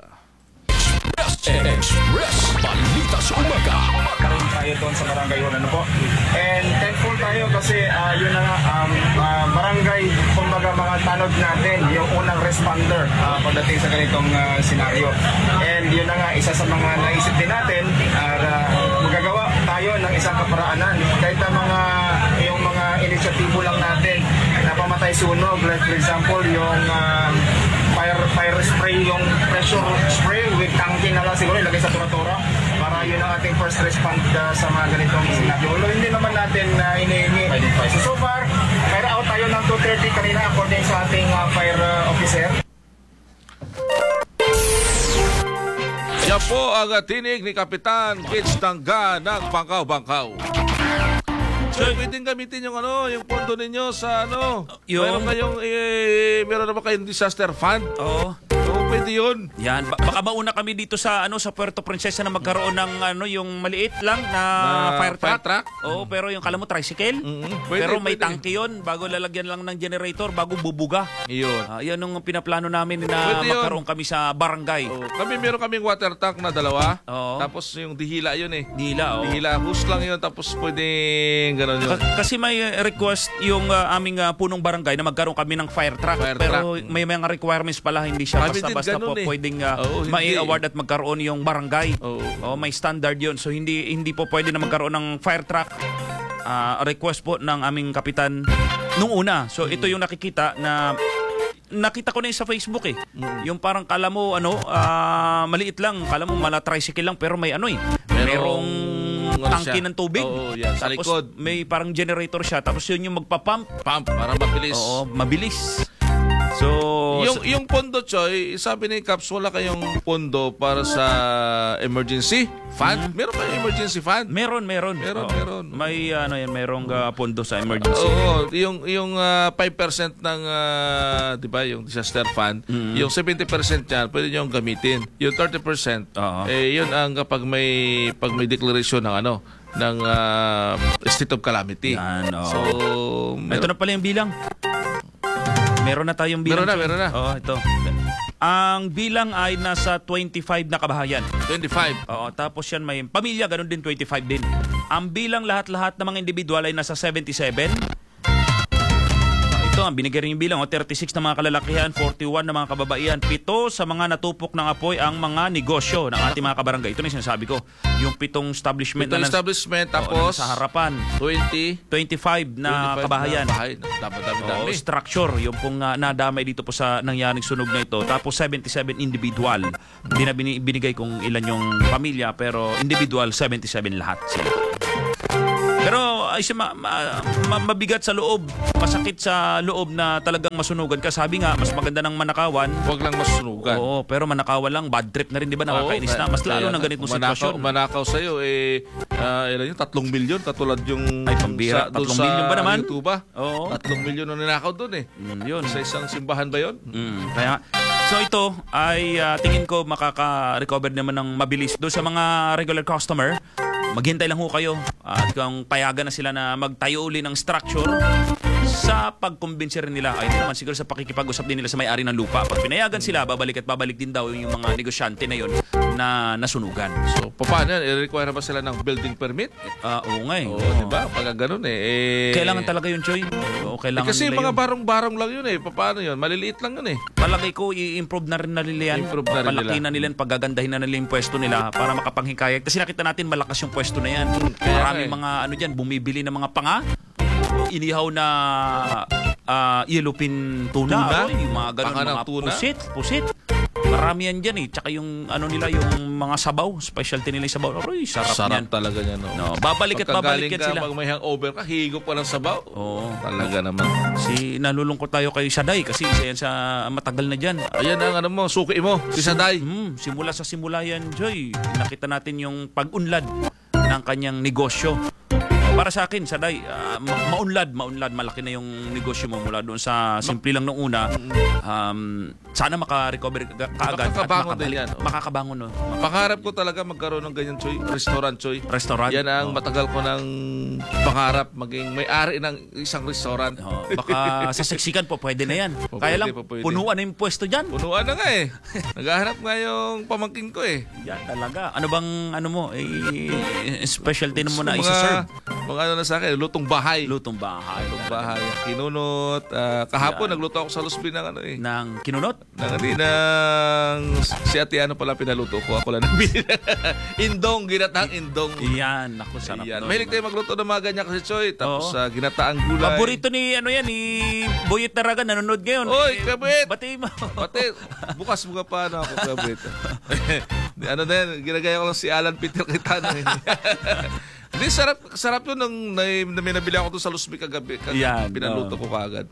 Express Balita sa Umaga. Karoon tayo doon sa barangay hall, ano po. And thankful tayo kasi uh, yun na nga, um, uh, barangay, kumbaga mga tanod natin, yung unang responder uh, pagdating sa ganitong uh, senaryo. And yun na nga, isa sa mga naisip din natin, uh, magagawa tayo ng isang kaparaanan. Kahit ang mga, yung mga inisyatibo lang natin na pamatay sunog, like for example, yung uh, fire fire spray, yung pressure spray with tanking na lang siguro ilagay sa tura-tura para yun ang ating first response uh, sa mga ganitong scenario. Although hindi naman natin uh, inihingi. So, so far, fire out tayo ng two thirty kanina according sa ating uh, fire uh, officer. Yan po ang tinig ni Kapitan Gids Danggan ng Bangkaw-Bangkaw. So, pwedeng gamitin yung ano, yung pondo ninyo sa ano. Yung- Meron kayong eh, meron naman kayong disaster fund. Oo. Oo, pwede yun. Yan, ba- baka mauna kami dito sa ano sa Puerto Princesa na magkaroon ng ano yung maliit lang na, Na fire truck. fire truck? Oo, pero yung kala mo tricycle. Mm, pwede, pero may pwede. tangke yun bago lalagyan lang ng generator bago bubuga. Iyon. Ah, yan ang pinaplano namin na Pwede yun. magkaroon kami sa barangay. Oh, kami meron kaming water tank na dalawa. Oo. Tapos yung dihila yun eh. Dila, oh. Dihila, hose lang yun. Tapos pwedeng gano'n yun. Ka- kasi may uh, request yung uh, aming uh, punong barangay na magkaroon kami ng fire truck. Fire pero truck. may mga requirements pala, hindi siya Kami din basta-basta ganun po eh. pwedeng uh, Oo, hindi. mai-award at magkaroon yung barangay. Oo. Oh, may standard yun. So hindi hindi po pwede na magkaroon ng fire truck. Ah, request po ng aming kapitan nung una. So ito yung nakikita na nakita ko na yun sa Facebook eh. Yung parang kala mo ano, ah, maliit lang, kala mo mala tricycle lang pero may ano eh. Merong ano tangke siya. ng tubig. Oo, yan, sa Tapos likod. may parang generator siya. Tapos yun yung magpa-pump. Pump, para mabilis. Oo, mabilis. So, Yung, yung pondo, Choy, sabi ni Caps, wala kayong pondo para sa emergency fund? Meron kayong emergency fund? meron, meron. Meron, Oo. meron. May ano yan, merong uh, pondo sa emergency. Oo, yung yung ah, five percent ng ah, 'di ba, yung disaster fund, yung seventy percent niyan pwede niyo gamitin. Yung thirty percent Oo. eh yun ang kapag may pag may declaration ng ano ng ah, state of calamity. Yan, oo. So, Ito na pala yung bilang. Meron na tayong bilang. Meron na, Choy. meron na. Oo, ito. Ang bilang ay nasa twenty-five na kabahayan. twenty-five. Oo, tapos yan may pamilya, ganun din twenty-five din. Ang bilang lahat-lahat ng mga individual ay nasa seventy-seven. Ito, ang binigay rin yung bilang, oh, thirty-six na mga kalalakihan, forty-one na mga kababaihan, pito sa mga natupok ng apoy ang mga negosyo ng ating mga kabarangay. Ito na yung sinasabi ko. Yung pitong establishment Pitong na nas- establishment, Oo, tapos sa harapan. twenty. twenty-five na kabahayan. Na bahay. Dapat dami Oo, dami. structure, yung pong uh, nadamay dito po sa nangyaring sunog na ito. Tapos seventy-seven individual. Hindi na bini- binigay kung ilan yung pamilya, pero individual, seventy-seven lahat sila. Pero ay siya ma- ma- ma- mabigat sa loob, masakit sa loob na talagang masunugan ka. Sabi nga, mas maganda ng manakawan. Huwag lang masunugan. Oo, pero manakawan lang, bad trip na rin, di ba? Nakakainis na. Mas lalo ng ganitong manakaw, sitwasyon. Manakaw sa'yo, eh, uh, ilan yun? Tatlong milyon, katulad yung Ay, pambira. sa, doon Tatlong sa milyon ba naman? YouTube ba? Oo. Tatlong milyon na ninakaw doon eh. Mm, yun. Sa isang simbahan ba yun? Mm, kaya, so ito ay uh, tingin ko makaka-recover naman ng mabilis. Doon sa mga regular customer, maghintay lang ho kayo at kung payagan na sila na magtayo uli ng structure sa pagkumbinsi rin nila, ay hindi naman siguro sa pakikipag-usap din nila sa may-ari ng lupa. Pag pinayagan sila, babalik at babalik din daw yung mga negosyante na yun na nasunugan. So, paano yan? I-require ba sila ng building permit? Ah, oo nga eh. Oo, di ba? Pag ganun eh. eh Kailangan talaga yun, Choy. Oo, eh, kailangan kasi nila mga yun. barong-barong lang yun eh. Paano yun? Maliliit lang yun eh. Palagay ko, i-improve na rin na nila yan. Improve na rin Palaki nila. na nila, pagagandahin na nila yung pwesto nila para makapanghikayat. Kasi nakita natin malakas yung pwesto na yan. kaya Maraming nga eh. mga ano dyan, bumibili ng mga panga, inihaw na uh, yellowfin tuna, Tuna? o, yung mga ganun, Panga ng mga tuna? pusit, pusit. Marami yan dyan eh. Tsaka yung ano nila, yung mga sabaw, specialty nila yung sabaw. Aroy, sarap, Sarap yan. talaga yan. No? No, babalik at babalik yan ka, sila. pag may hangover ka, higop pa ng sabaw. Oo. Talaga naman. Si nalulungkot tayo kay Saday kasi isa yan sa matagal na dyan. Ayan ang ano mo, suki mo, si Saday. Hmm, simula sa simula yan, Joy. Nakita natin yung pag-unlad ng kanyang negosyo. Para sa akin, Saday, uh, ma- maunlad, maunlad, malaki na yung negosyo mo mula doon sa simple lang nung una. Um, sana maka-recover ka- kaagad at Makakabangon din makabalik. yan, oh. Makakabangon, no? Pangarap ko talaga magkaroon ng ganyan, Choy. Restaurant, Choy. Restaurant. Yan ang Oh. matagal ko ng pangarap, maging may-ari ng isang restaurant. Oh, baka sa seksikan po, pwede na yan. Po, Kaya pwede lang, po, pwede. punuan na yung pwesto dyan. Punuan na nga eh. Naghahanap nga yung pamangkin ko eh. Yan talaga. Ano bang, ano mo, eh, specialty na mo na Mga- isa-serve? Mga ano na sa akin, lutong bahay. Lutong bahay. Lutong bahay. Kinunot. Ah, kahapon, Yan. nagluto ako sa Lusbi ng ano eh. Ng kinunot? Ng, hindi, ng si Ate ano pala pinaluto ko. Ako lang nabili. Indong, ginataang indong. Yan, naku, sarap. Yan. nun. Mahilig tayo magluto ng mga ganyan kasi, Choy. Tapos Oo. ah, ginataang gulay. Paborito ni ano yan ni Boyet Taraga, nanonood ngayon. Oy, Eh, Kabit! Bati mo. Pati, bukas mga pa na ako, Kabit. Ano na yan, ginagaya ko lang si Alan Peter Kitano. Hindi, sarap, sarap yun nung na, na may nabili ako doon sa Lusbi kagabi. kagabi Yan, pinaluto oo. ko kaagad.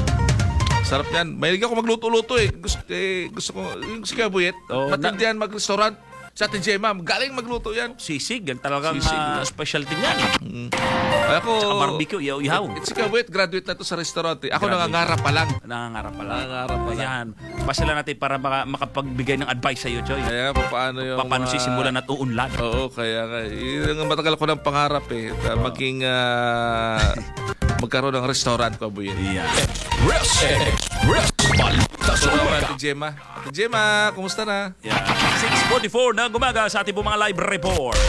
Sarap yan. Mahilig ako magluto-luto eh. Gusto, eh, gusto ko, yung si Kuya Buyet, Oo, matindihan mag-restaurant. Sa Ate Gemma, galing magluto yan. Sisig, yan talagang Sisig. ah, specialty niyan. Ay, ako, Tsaka barbecue, ihaw-ihaw. Eh, si Kuya Buyet, graduate na to sa restaurant eh. Ako Graduate. nangangarap pa lang. Nangangarap pala. Nangangarap pala. Yan. Pasala natin para maka, makapagbigay ng advice sa iyo, Choy. Kaya pa- paano yung... Paano ah, sisimulan at uunlad? Oo, kaya nga. Yun ang matagal ko ng pangarap eh. Uh, maging ah, magkaroon ng restaurant ko, Buyet. Yan. Rest. Rest. Balita sa So, umaga. Ate Gemma. Ate Gemma, kumusta na? Yan. six forty-four na gumaga sa ating pong mga live report.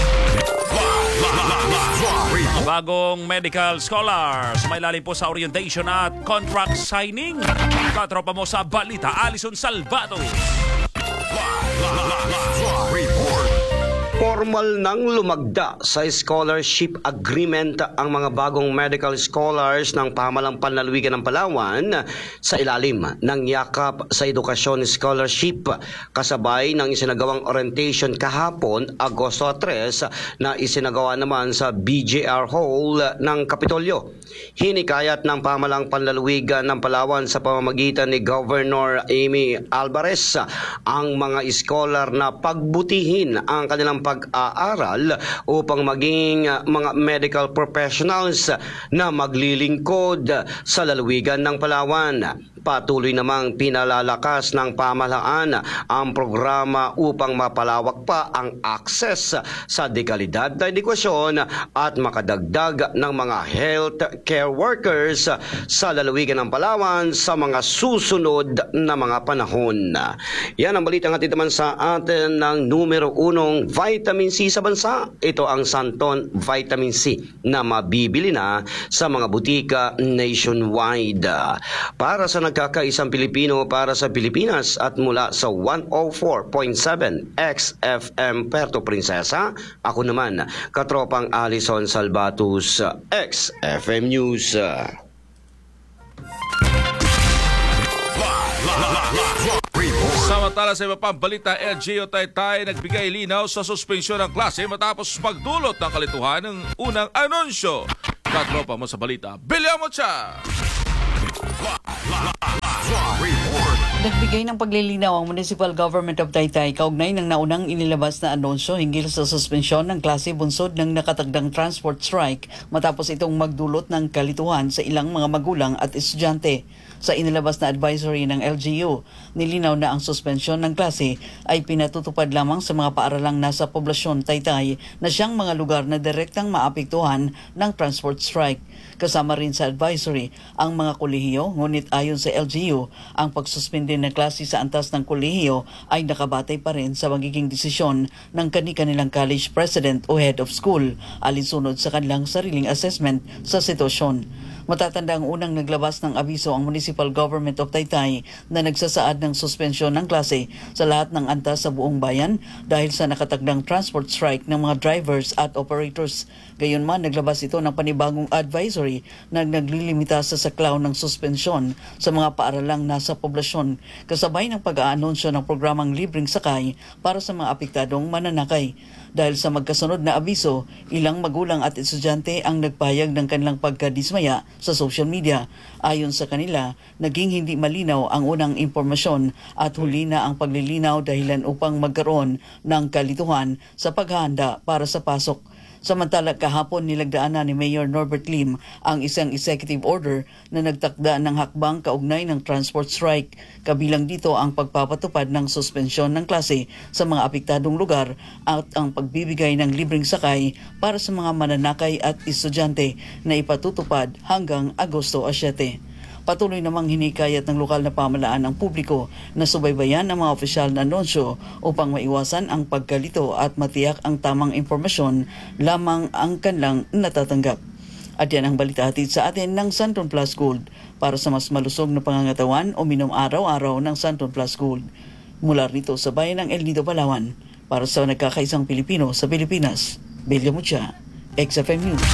Mga bagong medical scholars may lalim po sa orientation at contract signing. Katropa mo sa balita, Alison Salvato. Formal nang lumagda sa scholarship agreement ang mga bagong medical scholars ng pamahalang panlalawigan ng Palawan sa ilalim ng Yakap sa Edukasyon Scholarship kasabay ng isinagawang orientation kahapon Agosto tres na isinagawa naman sa B J R Hall ng Kapitolyo. Hinikayat ng pamahalang panlalawigan ng Palawan sa pamamagitan ni Governor Amy Alvarez ang mga scholar na pagbutihin ang kanilang pag-aaral upang maging uh, mga medical professionals na maglilingkod sa lalawigan ng Palawan. Patuloy namang pinalalakas ng pamahalaan ang programa upang mapalawak pa ang access sa dekalidad na edukasyon at makadagdag ng mga health care workers sa lalawigan ng Palawan sa mga susunod na mga panahon. Yan ang balita nga naman sa atin ng numero unong vitamin C sa bansa. Ito ang Santon Vitamin C na mabibili na sa mga butika nationwide. Para sa nagkakaisang Pilipino para sa Pilipinas at mula sa one oh four point seven X F M Puerto Princesa, ako naman, katropang Alison Salvatus, X F M News. Samantala sa iba pang balita, L G U Taytay nagbigay linaw sa suspensyon ng klase matapos magdulot ng kalituhan ng unang anunsyo. Katropa mo sa balita, Bilya mo siya! Nagbigay ng paglilinaw ang Municipal Government of Taytay kaugnay ng naunang inilabas na anunsyo hinggil sa suspensyon ng klase bunsod ng nakatagdang transport strike matapos itong magdulot ng kalituhan sa ilang mga magulang at estudyante. Sa inilabas na advisory ng L G U, nilinaw na ang suspensyon ng klase ay pinatutupad lamang sa mga paaralang nasa poblasyon Taytay na siyang mga lugar na direktang maapektuhan ng transport strike. Kasama rin sa advisory ang mga kolehiyo, ngunit ayon sa L G U, ang pagsuspende ng klase sa antas ng kolehiyo ay nakabatay pa rin sa magiging desisyon ng kani-kanilang college president o head of school alinsunod sa kanilang sariling assessment sa sitwasyon. Matatanda ang unang naglabas ng abiso ang Municipal Government of Taytay na nagsasaad ng suspensyon ng klase sa lahat ng antas sa buong bayan dahil sa nakatagdang transport strike ng mga drivers at operators. Gayunman, naglabas ito ng panibagong advisory na naglilimita sa saklaw ng suspensyon sa mga paaralang nasa poblasyon kasabay ng pag-aanunsyo ng programang libreng sakay para sa mga apektadong mananakay. Dahil sa magkasunod na abiso, ilang magulang at estudyante ang nagpahayag ng kanilang pagkadismaya sa social media. Ayon sa kanila, naging hindi malinaw ang unang impormasyon at huli na ang paglilinaw dahilan upang magkaroon ng kalituhan sa paghahanda para sa pasok. Samantala, kahapon nilagdaan na ni Mayor Norbert Lim ang isang executive order na nagtakda ng hakbang kaugnay ng transport strike. Kabilang dito ang pagpapatupad ng suspensyon ng klase sa mga apektadong lugar at ang pagbibigay ng libreng sakay para sa mga mananakay at estudyante na ipatutupad hanggang Agosto siyete. Patuloy namang hinikayat ng lokal na pamahalaan ang publiko na subaybayan ang mga opisyal na anunsyo upang maiwasan ang pagkalito at matiyak ang tamang impormasyon lamang ang kanilang natatanggap. At yan ang balita hatid sa atin ng Santon Plus Gold. Para sa mas malusog na pangangatawan, uminom araw-araw ng Santon Plus Gold. Mula rito sa bayan ng El Nido, Palawan, para sa nagkakaisang Pilipino sa Pilipinas, Bilya Mucha, X F M News.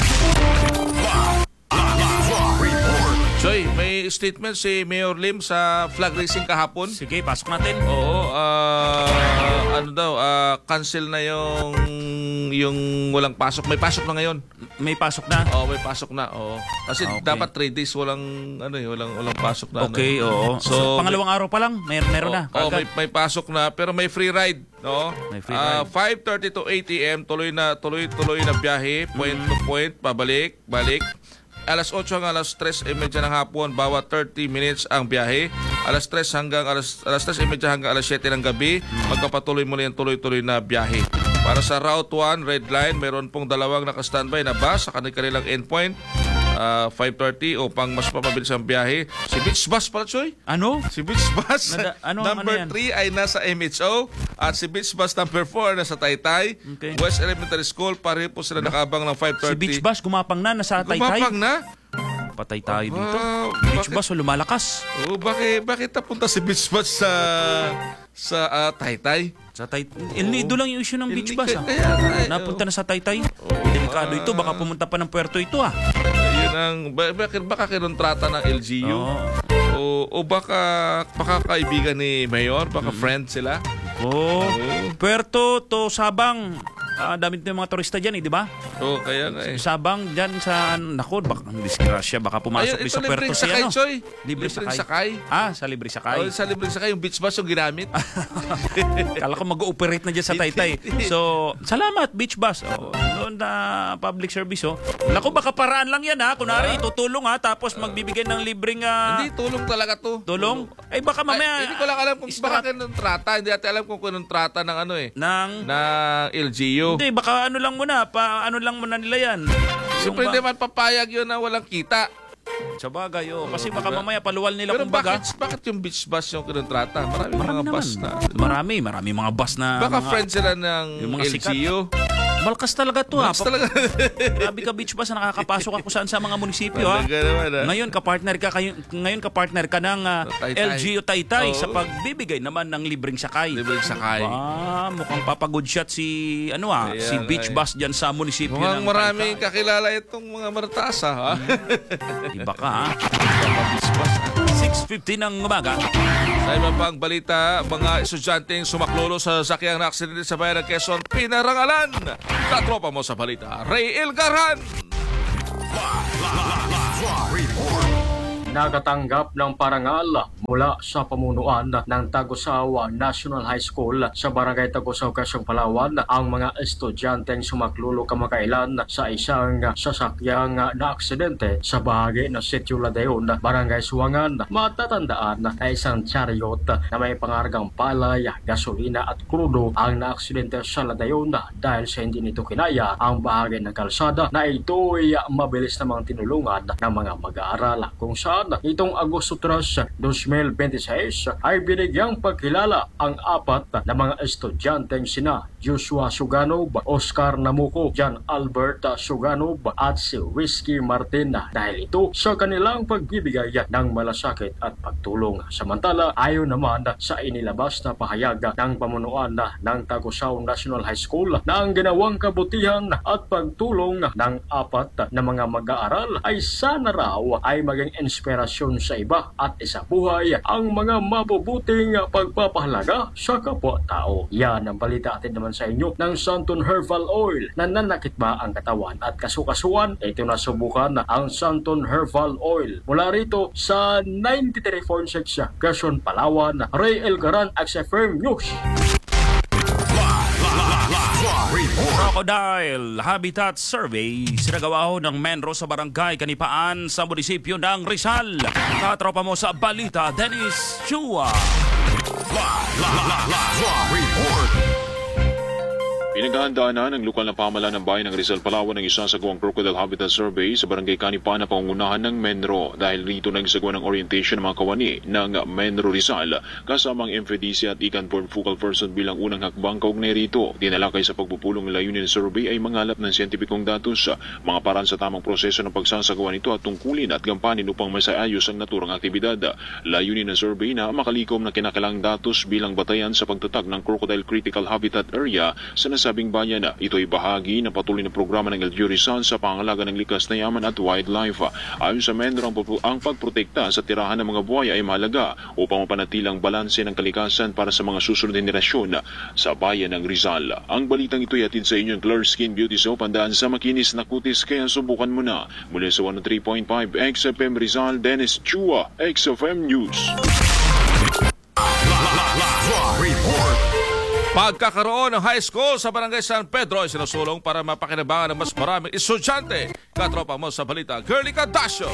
Joy, may statement si Mayor Lim sa flag racing kahapon. Sige, pasok natin. Oo, ah, ano daw, ah, cancel na yung yung walang pasok. May pasok na ngayon. May pasok na? Oo, may pasok na. Oo. Kasi Okay. dapat three days walang ano eh, walang walang pasok na. Okay, ano. oo. So, So, pangalawang araw pa lang, mer meron na. Oh, Kagad. may, may pasok na pero may free ride, no? May free Ah, ride. five thirty to eight A M tuloy na tuloy-tuloy na biyahe, point to point, pabalik, balik. Alas otso hanggang alas tres e media ng hapon, bawat thirty minutes ang biyahe. Alas tres hanggang alas alas tres e media hanggang alas siyete ng gabi, magpapatuloy muli ang tuloy-tuloy na biyahe. Para sa Route one, Red Line, mayroon pong dalawang naka-standby na bus sa kanilang endpoint. Uh, five thirty upang mas mapabilis ang biyahe. Si Beach Bus pala, Choy. Ano? Si Beach Bus Nada- ano- number ano yan? three ay nasa M H O at si Beach Bus number four nasa Taytay. Okay. West Elementary School, pareho po sila nakaabang ng five Si thirty. Beach Bus gumapang na, nasa Taytay. Gumapang na? Patay tayo Aba, dito. Beach bakit- Bus o lumalakas. Oh, bakit bakit napunta si Beach Bus sa sa ah, Taytay? Sa Taytay. El Nido lang yung issue ng El Beach Nido, Bus. Ah. kaya nga eh, Napunta na sa Taytay. Delikado ito. Baka pumunta pa ng puerto ito ah. Ayun ang ba- bakit baka kinontrata ng L G U? Oo. O, o baka baka kaibigan ni Mayor, baka friend sila. Oh. Puerto to Sabang. Ah, dami din mga turista dyan eh, di ba? Oo, kaya nga eh. Sabang dyan sa, naku, baka, ang disgrasya, baka pumasok Ayun, din sa ito Puerto libreng si sakay, ano. Choy. Libre Libreng sakay. sakay. Ah, sa libre sakay. Oh, sa libreng sakay, yung beach bus yung ginamit. Kala ko mag-ooperate na dyan sa Taytay. So, salamat, beach bus. Oh, doon na public service, oh. Naku, baka paraan lang yan, ha. Kunwari, tutulong, ha, tapos magbibigay ng libreng... ah, Hindi, tulong talaga to. tulong? Eh, baka mamaya... Ay, hindi ko lang alam kung Istrat- baka kanong trata. Hindi natin alam kung kanong trata ng ano eh. ng... Ng L G U. Hindi, baka ano lang muna, pa ano lang muna nila yan. Siyempre Yung hindi ba- man papayag yun na walang kita. Sa bagay, oh. Kasi Oo, baka diba? mamaya paluwal nila Pero kumbaga. bakit, bakit yung beach bus yung kinontrata? Marami, Marami mga naman. bus na. Marami, marami mga bus na... Baka mga, friends sila ng yung mga L G U. Malkas talaga to, ha. Mas talaga. Grabe ka, beach bus, na nakakapasok ako saan sa mga munisipyo, ha. Talaga naman, ha? Ngayon, kapartner ka, kayo, ngayon kapartner ka ng ah, Taytay. L G U Taytay Oo. sa pagbibigay naman ng libreng sakay. Libreng sakay. Ah, mukhang papagood shot si, ano ah, Ayan, si beach ay. bus dyan sa munisipyo Mukhang ng maraming Taytay. kakilala itong mga martasa, ha? Iba ka, ha. six fifty ng umaga. Sa iba pang balita, mga estudyanteng sumaklolo sa sakyang na aksidente sa bayan ng Quezon, pinarangalan. Katropa mo sa balita, Ray Ilgaran. Nakatanggap ng parangal mula sa pamunuan ng Tagusawa National High School sa Barangay Tagusaw, Quezon, Palawan ang mga estudyanteng sumaklulo kamakailan sa isang sasakyang na aksidente sa bahagi ng Sitio Ladayon, Barangay Suwangan. Matatandaan na isang chariot na may pangargang palay, gasolina at krudo ang naaksidente sa Ladayon dahil sa hindi nito kinaya ang bahagi ng kalsada na ito'y mabilis namang tinulungan ng mga mag-aaral kung saan itong Agosto tres, twenty twenty-six ay binigyang pagkilala ang apat na mga estudyanteng sina Joshua Suganob, Oscar Namuco, John Albert Suganob at si Whiskey Martin dahil ito sa kanilang pagbibigay ng malasakit at pagtulong. Samantala, ayon naman sa inilabas na pahayag ng pamunuan ng Tagusaw National High School na ang ginawang kabutihan at pagtulong ng apat na mga mag-aaral ay sana raw ay maging inspirasyon sa iba at isa buhay ang mga mabubuting pagpapahalaga sa kapwa-tao. Yan ang balita atin naman sa inyo ng Santon Herbal Oil. Nananakit ba ang katawan at kasukasuan? Ito na subukan ang Santon Herbal Oil. Mula rito sa ninety-three point six Quezon, Palawan, Ray Ilgaran, X F M News. Crocodile Habitat Survey sinagawa ho ng Menro sa Barangay Kanipaan sa munisipyo ng Rizal. Katropa mo sa balita, Dennis Chua. Pinaghahandaan na ng lokal na pamahalaan ng bayan ng Rizal, Palawan ng isa sa gawang Crocodile Habitat Survey sa Barangay Kanipaan na pangungunahan ng Menro. Dahil rito nagsagawa ng orientation ng mga kawani ng Menro Rizal kasama ang M F D C at Ican Board Focal Person bilang unang hakbang kaugnay rito. Dinalakay sa pagpupulong ng layunin ng survey ay mangalap ng siyentipikong datos, mga paraan sa tamang proseso ng pagsasagawa nito at tungkulin at gampanin upang masaayos ang naturang aktibidad. Layunin ng survey na makalikom na kinakailangang datos bilang batayan sa pagtatag ng Crocodile Critical Habitat Area sa sabing bayan. Ito ay bahagi ng patuloy na programa ng L G U Rizal sa pangalaga ng likas na yaman at wildlife. Ayon sa Menro, ang pagprotekta sa tirahan ng mga buhaya ay mahalaga upang mapanatilang balanse ng kalikasan para sa mga susunod na henerasyon sa bayan ng Rizal. Ang balitang ito ay atid sa inyong Clear Skin Beauty Soap, handaan sa makinis na kutis, kaya subukan mo na. Mula sa one oh three point five X F M Rizal, Dennis Chua, X F M News. Pagkakaroon ng high school sa Barangay San Pedro ay sinusulong para mapakinabangan ng mas maraming estudyante. Katropa mo sa balita, Girlie Cadasio.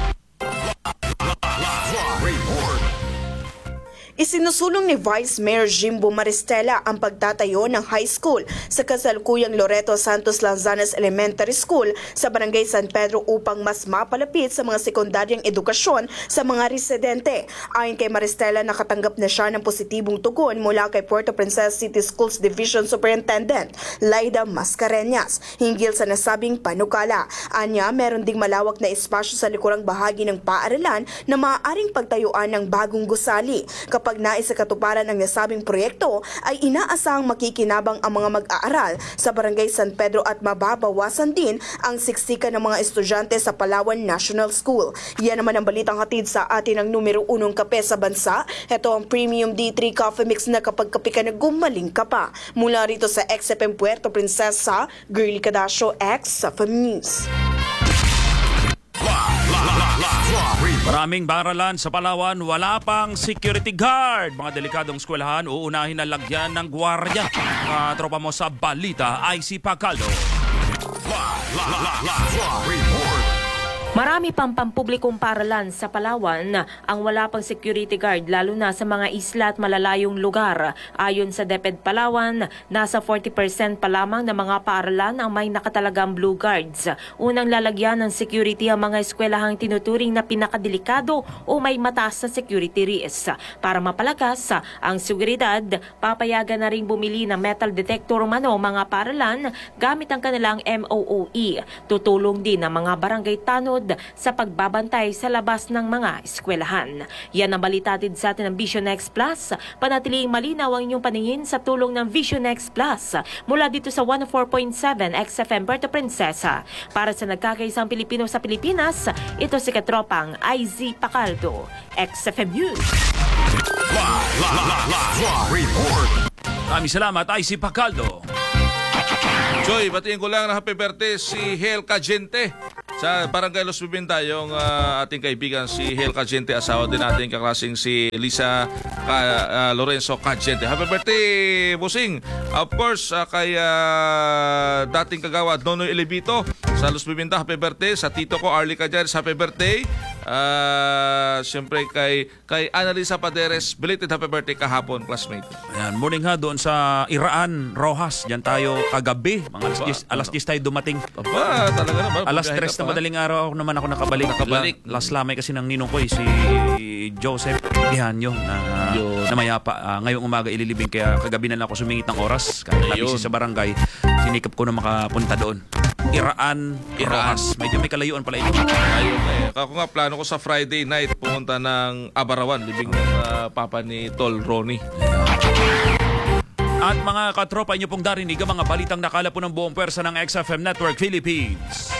Isinusulong ni Vice Mayor Jimbo Maristela ang pagtatayo ng high school sa kasalukuyang Loreto Santos Lanzanes Elementary School sa Barangay San Pedro upang mas mapalapit sa mga sekundaryang edukasyon sa mga residente. Ayon kay Maristela, nakatanggap na siya ng positibong tugon mula kay Puerto Princesa City Schools Division Superintendent Laida Mascareñas hinggil sa nasabing panukala. Anya, meron ding malawak na espasyo sa likurang bahagi ng paaralan na maaaring pagtayuan ng bagong gusali. Kapag Kapag nais sa katuparan ang nasabing proyekto, ay inaasahang makikinabang ang mga mag-aaral sa Barangay San Pedro at mababawasan din ang siksikan ng mga estudyante sa Palawan National School. Yan naman ang balitang hatid sa atin ng numero unong kape sa bansa. Ito ang Premium D three Coffee Mix na kapag kape ka na gumaling ka pa. Mula rito sa X F M Puerto Princesa, Girly Cadasio, X F M News. Maraming baralan sa Palawan, wala pang security guard. Mga delikadong eskwelahan, uunahin na lagyan ng gwardiya. Uh, tropa mo sa balita, I C Pacaldo. Marami pang pampublikong paralan sa Palawan ang wala pang security guard lalo na sa mga isla at malalayong lugar. Ayon sa DepEd Palawan, nasa forty percent pa lamang ng mga paaralan ang may nakatalagang blue guards. Unang lalagyan ng security ang mga eskwelahang tinuturing na pinakadelikado o may mataas na security risk. Para mapalakas ang seguridad, papayagan na rin bumili ng metal detector mano mga paaralan gamit ang kanilang M O O E. Tutulong din ang mga barangay tanod sa pagbabantay sa labas ng mga eskwelahan. Yan ang balitatid sa atin ng Vision X Plus. Panatiling malinaw ang inyong paningin sa tulong ng Vision X Plus mula dito sa one oh four point seven X F M Puerto Princesa. Para sa nagkakaisang Pilipino sa Pilipinas, ito si Katropang I Z Pacaldo, X F M News. Maraming salamat, I Z Pacaldo. Joy, batiin ko lang na happy birthday si Hel Cagente sa Barangay Los Bibinta, yung uh, ating kaibigan si Hel Cagente, asawa din natin kaklasing si Lisa Ka, uh, Lorenzo Cagente. Happy birthday, Busing! Of course, uh, kay uh, dating kagawad Nonoy Elevito sa Los Bibinta, happy birthday. Sa tito ko, Arlie Cajares, happy birthday. Uh, Siyempre kay, kay Annalisa Paderes, belated happy birthday kahapon, classmate. Ayan, morning ha doon sa Iraan, Rojas. Diyan tayo kagabi. Mga alas diyes, alas diyes tayo dumating. Aba, talaga naman. Alas tres na madaling araw naman ako nakabalik. Nakabalik. La, last lamay kasi ng ninong ko eh, si Joseph Gihanyo na, na mayapa. Uh, ngayong umaga ililibing kaya kagabi na lang ako sumingit ng oras. Kahit nabisi sa barangay, sinikap ko na makapunta doon. Iraan, Rojas. Medyo may kalayuan pala ito. Ayun eh. Ako nga plano ko sa Friday night pumunta ng Abarawan, libing ng uh, papa ni Tol Ronnie. At mga katropa, inyo pong darinig ang mga balitang nakala po ng buong pwersa ng X F M Network Philippines.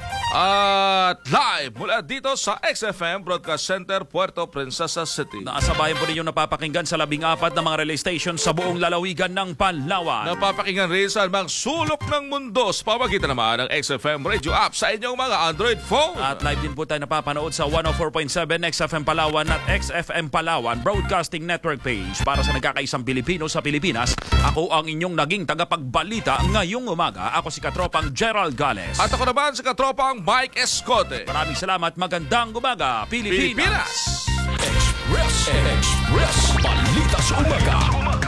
At live mula dito sa X F M Broadcast Center, Puerto Princesa City. Naasabayan po ninyo napapakinggan sa labing apat na mga relay station sa buong lalawigan ng Palawan. Napapakinggan rin sa mga sulok ng mundo sa pamagitan naman ng X F M Radio app sa inyong mga Android phone. At live din po tayo napapanood sa one oh four point seven X F M Palawan at X F M Palawan Broadcasting Network page. Para sa nagkakaisang Pilipino sa Pilipinas, ako ang inyong naging tagapagbalita ngayong umaga. Ako si Katropang Gerald Gales. At ako naman si Katropang Mike Escote. Maraming salamat. Magandang umaga, Pilipinas. Pilipinas. Express Express Balita sa umaga.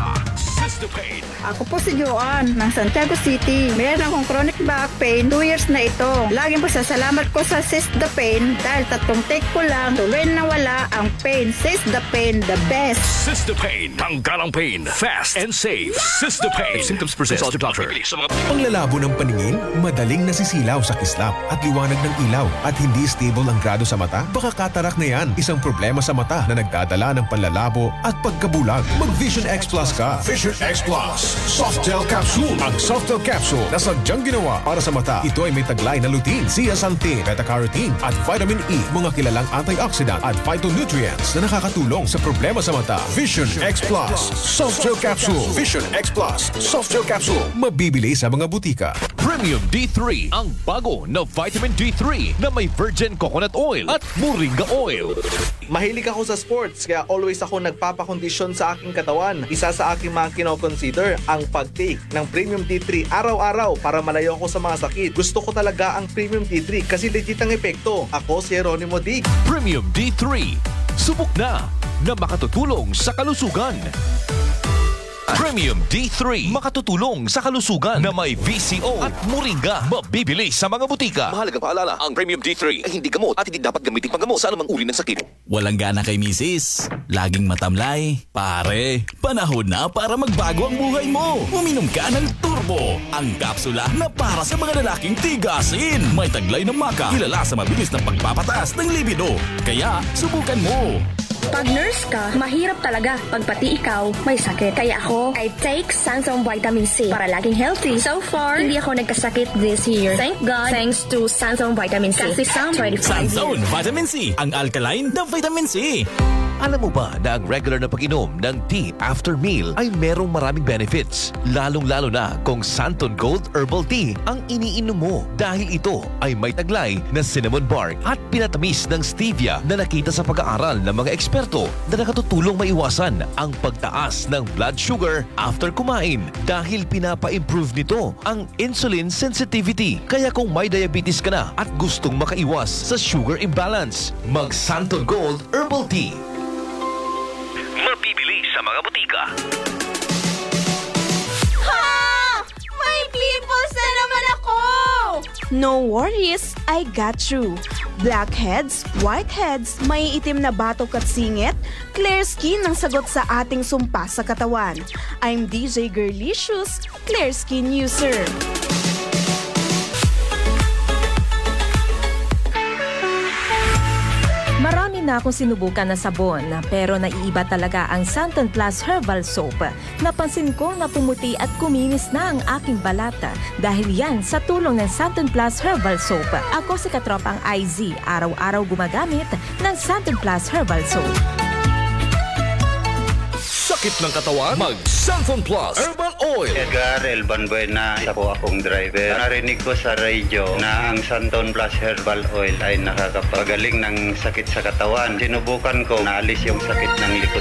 Ako po si Joan ng Santiago City. Meron akong chronic back pain. Two years na ito. Laging po sasalamat ko sa Sis the Pain dahil tatlong take ko lang tuloy na wala ang pain. Sis the Pain, the best. Sis the Pain. Tanggal ang pain. Fast and safe. Sis the Pain. If symptoms persist, consult your doctor. Panglalabo ng paningin, madaling nasisilaw sa kislap at liwanag ng ilaw at hindi stable ang grado sa mata? Baka katarak na yan. Isang problema sa mata na nagdadala ng panlalabo at pagkabulag. Mag-Vision X Plus ka. Vision X Plus. Softel Capsule. Ang Softel Capsule na sadyang ginawa para sa mata. Ito ay may taglay na lutein, zeaxanthin, beta-carotene at vitamin E, mga kilalang antioxidant at phytonutrients na nakakatulong sa problema sa mata. Vision X Plus. Softel Capsule. Vision X Plus. Softel Capsule. Mabibili sa mga butika. Premium D three, ang bago na vitamin D three na may virgin coconut oil at moringa oil. Mahilig ako sa sports kaya always ako nagpapakondisyon sa aking katawan. Isa sa aking mga kinoconsider ang pag-take ng Premium D three araw-araw para malayo ako sa mga sakit. Gusto ko talaga ang Premium D three kasi legit ang epekto. Ako si Jeronimo Dig. Premium D three, subok na na makatutulong sa kalusugan. Premium D three, makatutulong sa kalusugan na may V C O at moringa. Mabibili sa mga butika. Mahalagang paalala, ang Premium D three ay hindi gamot at hindi dapat gamitin panggamot sa anumang uri ng sakit. Walang gana kay misis, laging matamlay. Pare, panahon na para magbago ang buhay mo. Uminom ka ng Turbo, ang kapsula na para sa mga lalaking tigasin. May taglay ng maka, kilala sa mabilis na pagpapataas ng libido. Kaya, subukan mo. Pag nurse ka, mahirap talaga pag pati ikaw may sakit. Kaya ako, I take Sansom Vitamin C para laging healthy. So far, hindi ako nagkasakit this year. Thank God, thanks to Sansom Vitamin C. Kasi Sam twenty-five Sanzone years. Vitamin C, ang alkaline na vitamin C. Alam mo ba na ang regular na pag-inom ng tea after meal ay merong maraming benefits? Lalong-lalo na kung Santon Gold Herbal Tea ang iniinom mo dahil ito ay may taglay na cinnamon bark at pinatamis ng stevia na nakita sa pag-aaral ng mga eksperto na nakatutulong maiwasan ang pagtaas ng blood sugar after kumain dahil pinapa-improve nito ang insulin sensitivity. Kaya kung may diabetes ka na at gustong makaiwas sa sugar imbalance, mag Santon Gold Herbal Tea. Mabibili sa mga butika. Ha! May pimples na naman ako! No worries, I got you. Blackheads, whiteheads, may itim na batok at singit, clear skin ang sagot sa ating sumpa sa katawan. I'm D J Girlicious, clear skin user. Marami na akong sinubukan na sabon, pero naiiba talaga ang Santon Plus Herbal Soap. Napansin ko na pumuti at kuminis na ang aking balata dahil yan sa tulong ng Santon Plus Herbal Soap. Ako si katropang I Z, araw-araw gumagamit ng Santon Plus Herbal Soap. Sakit ng katawan? Mag Santon Plus Herbal Oil. Edgar Elban Buena, isa po akong driver. Narinig ko sa radyo na ang Santon Plus Herbal Oil ay nakakapagaling ng sakit sa katawan. Sinubukan ko, naalis yung sakit ng likod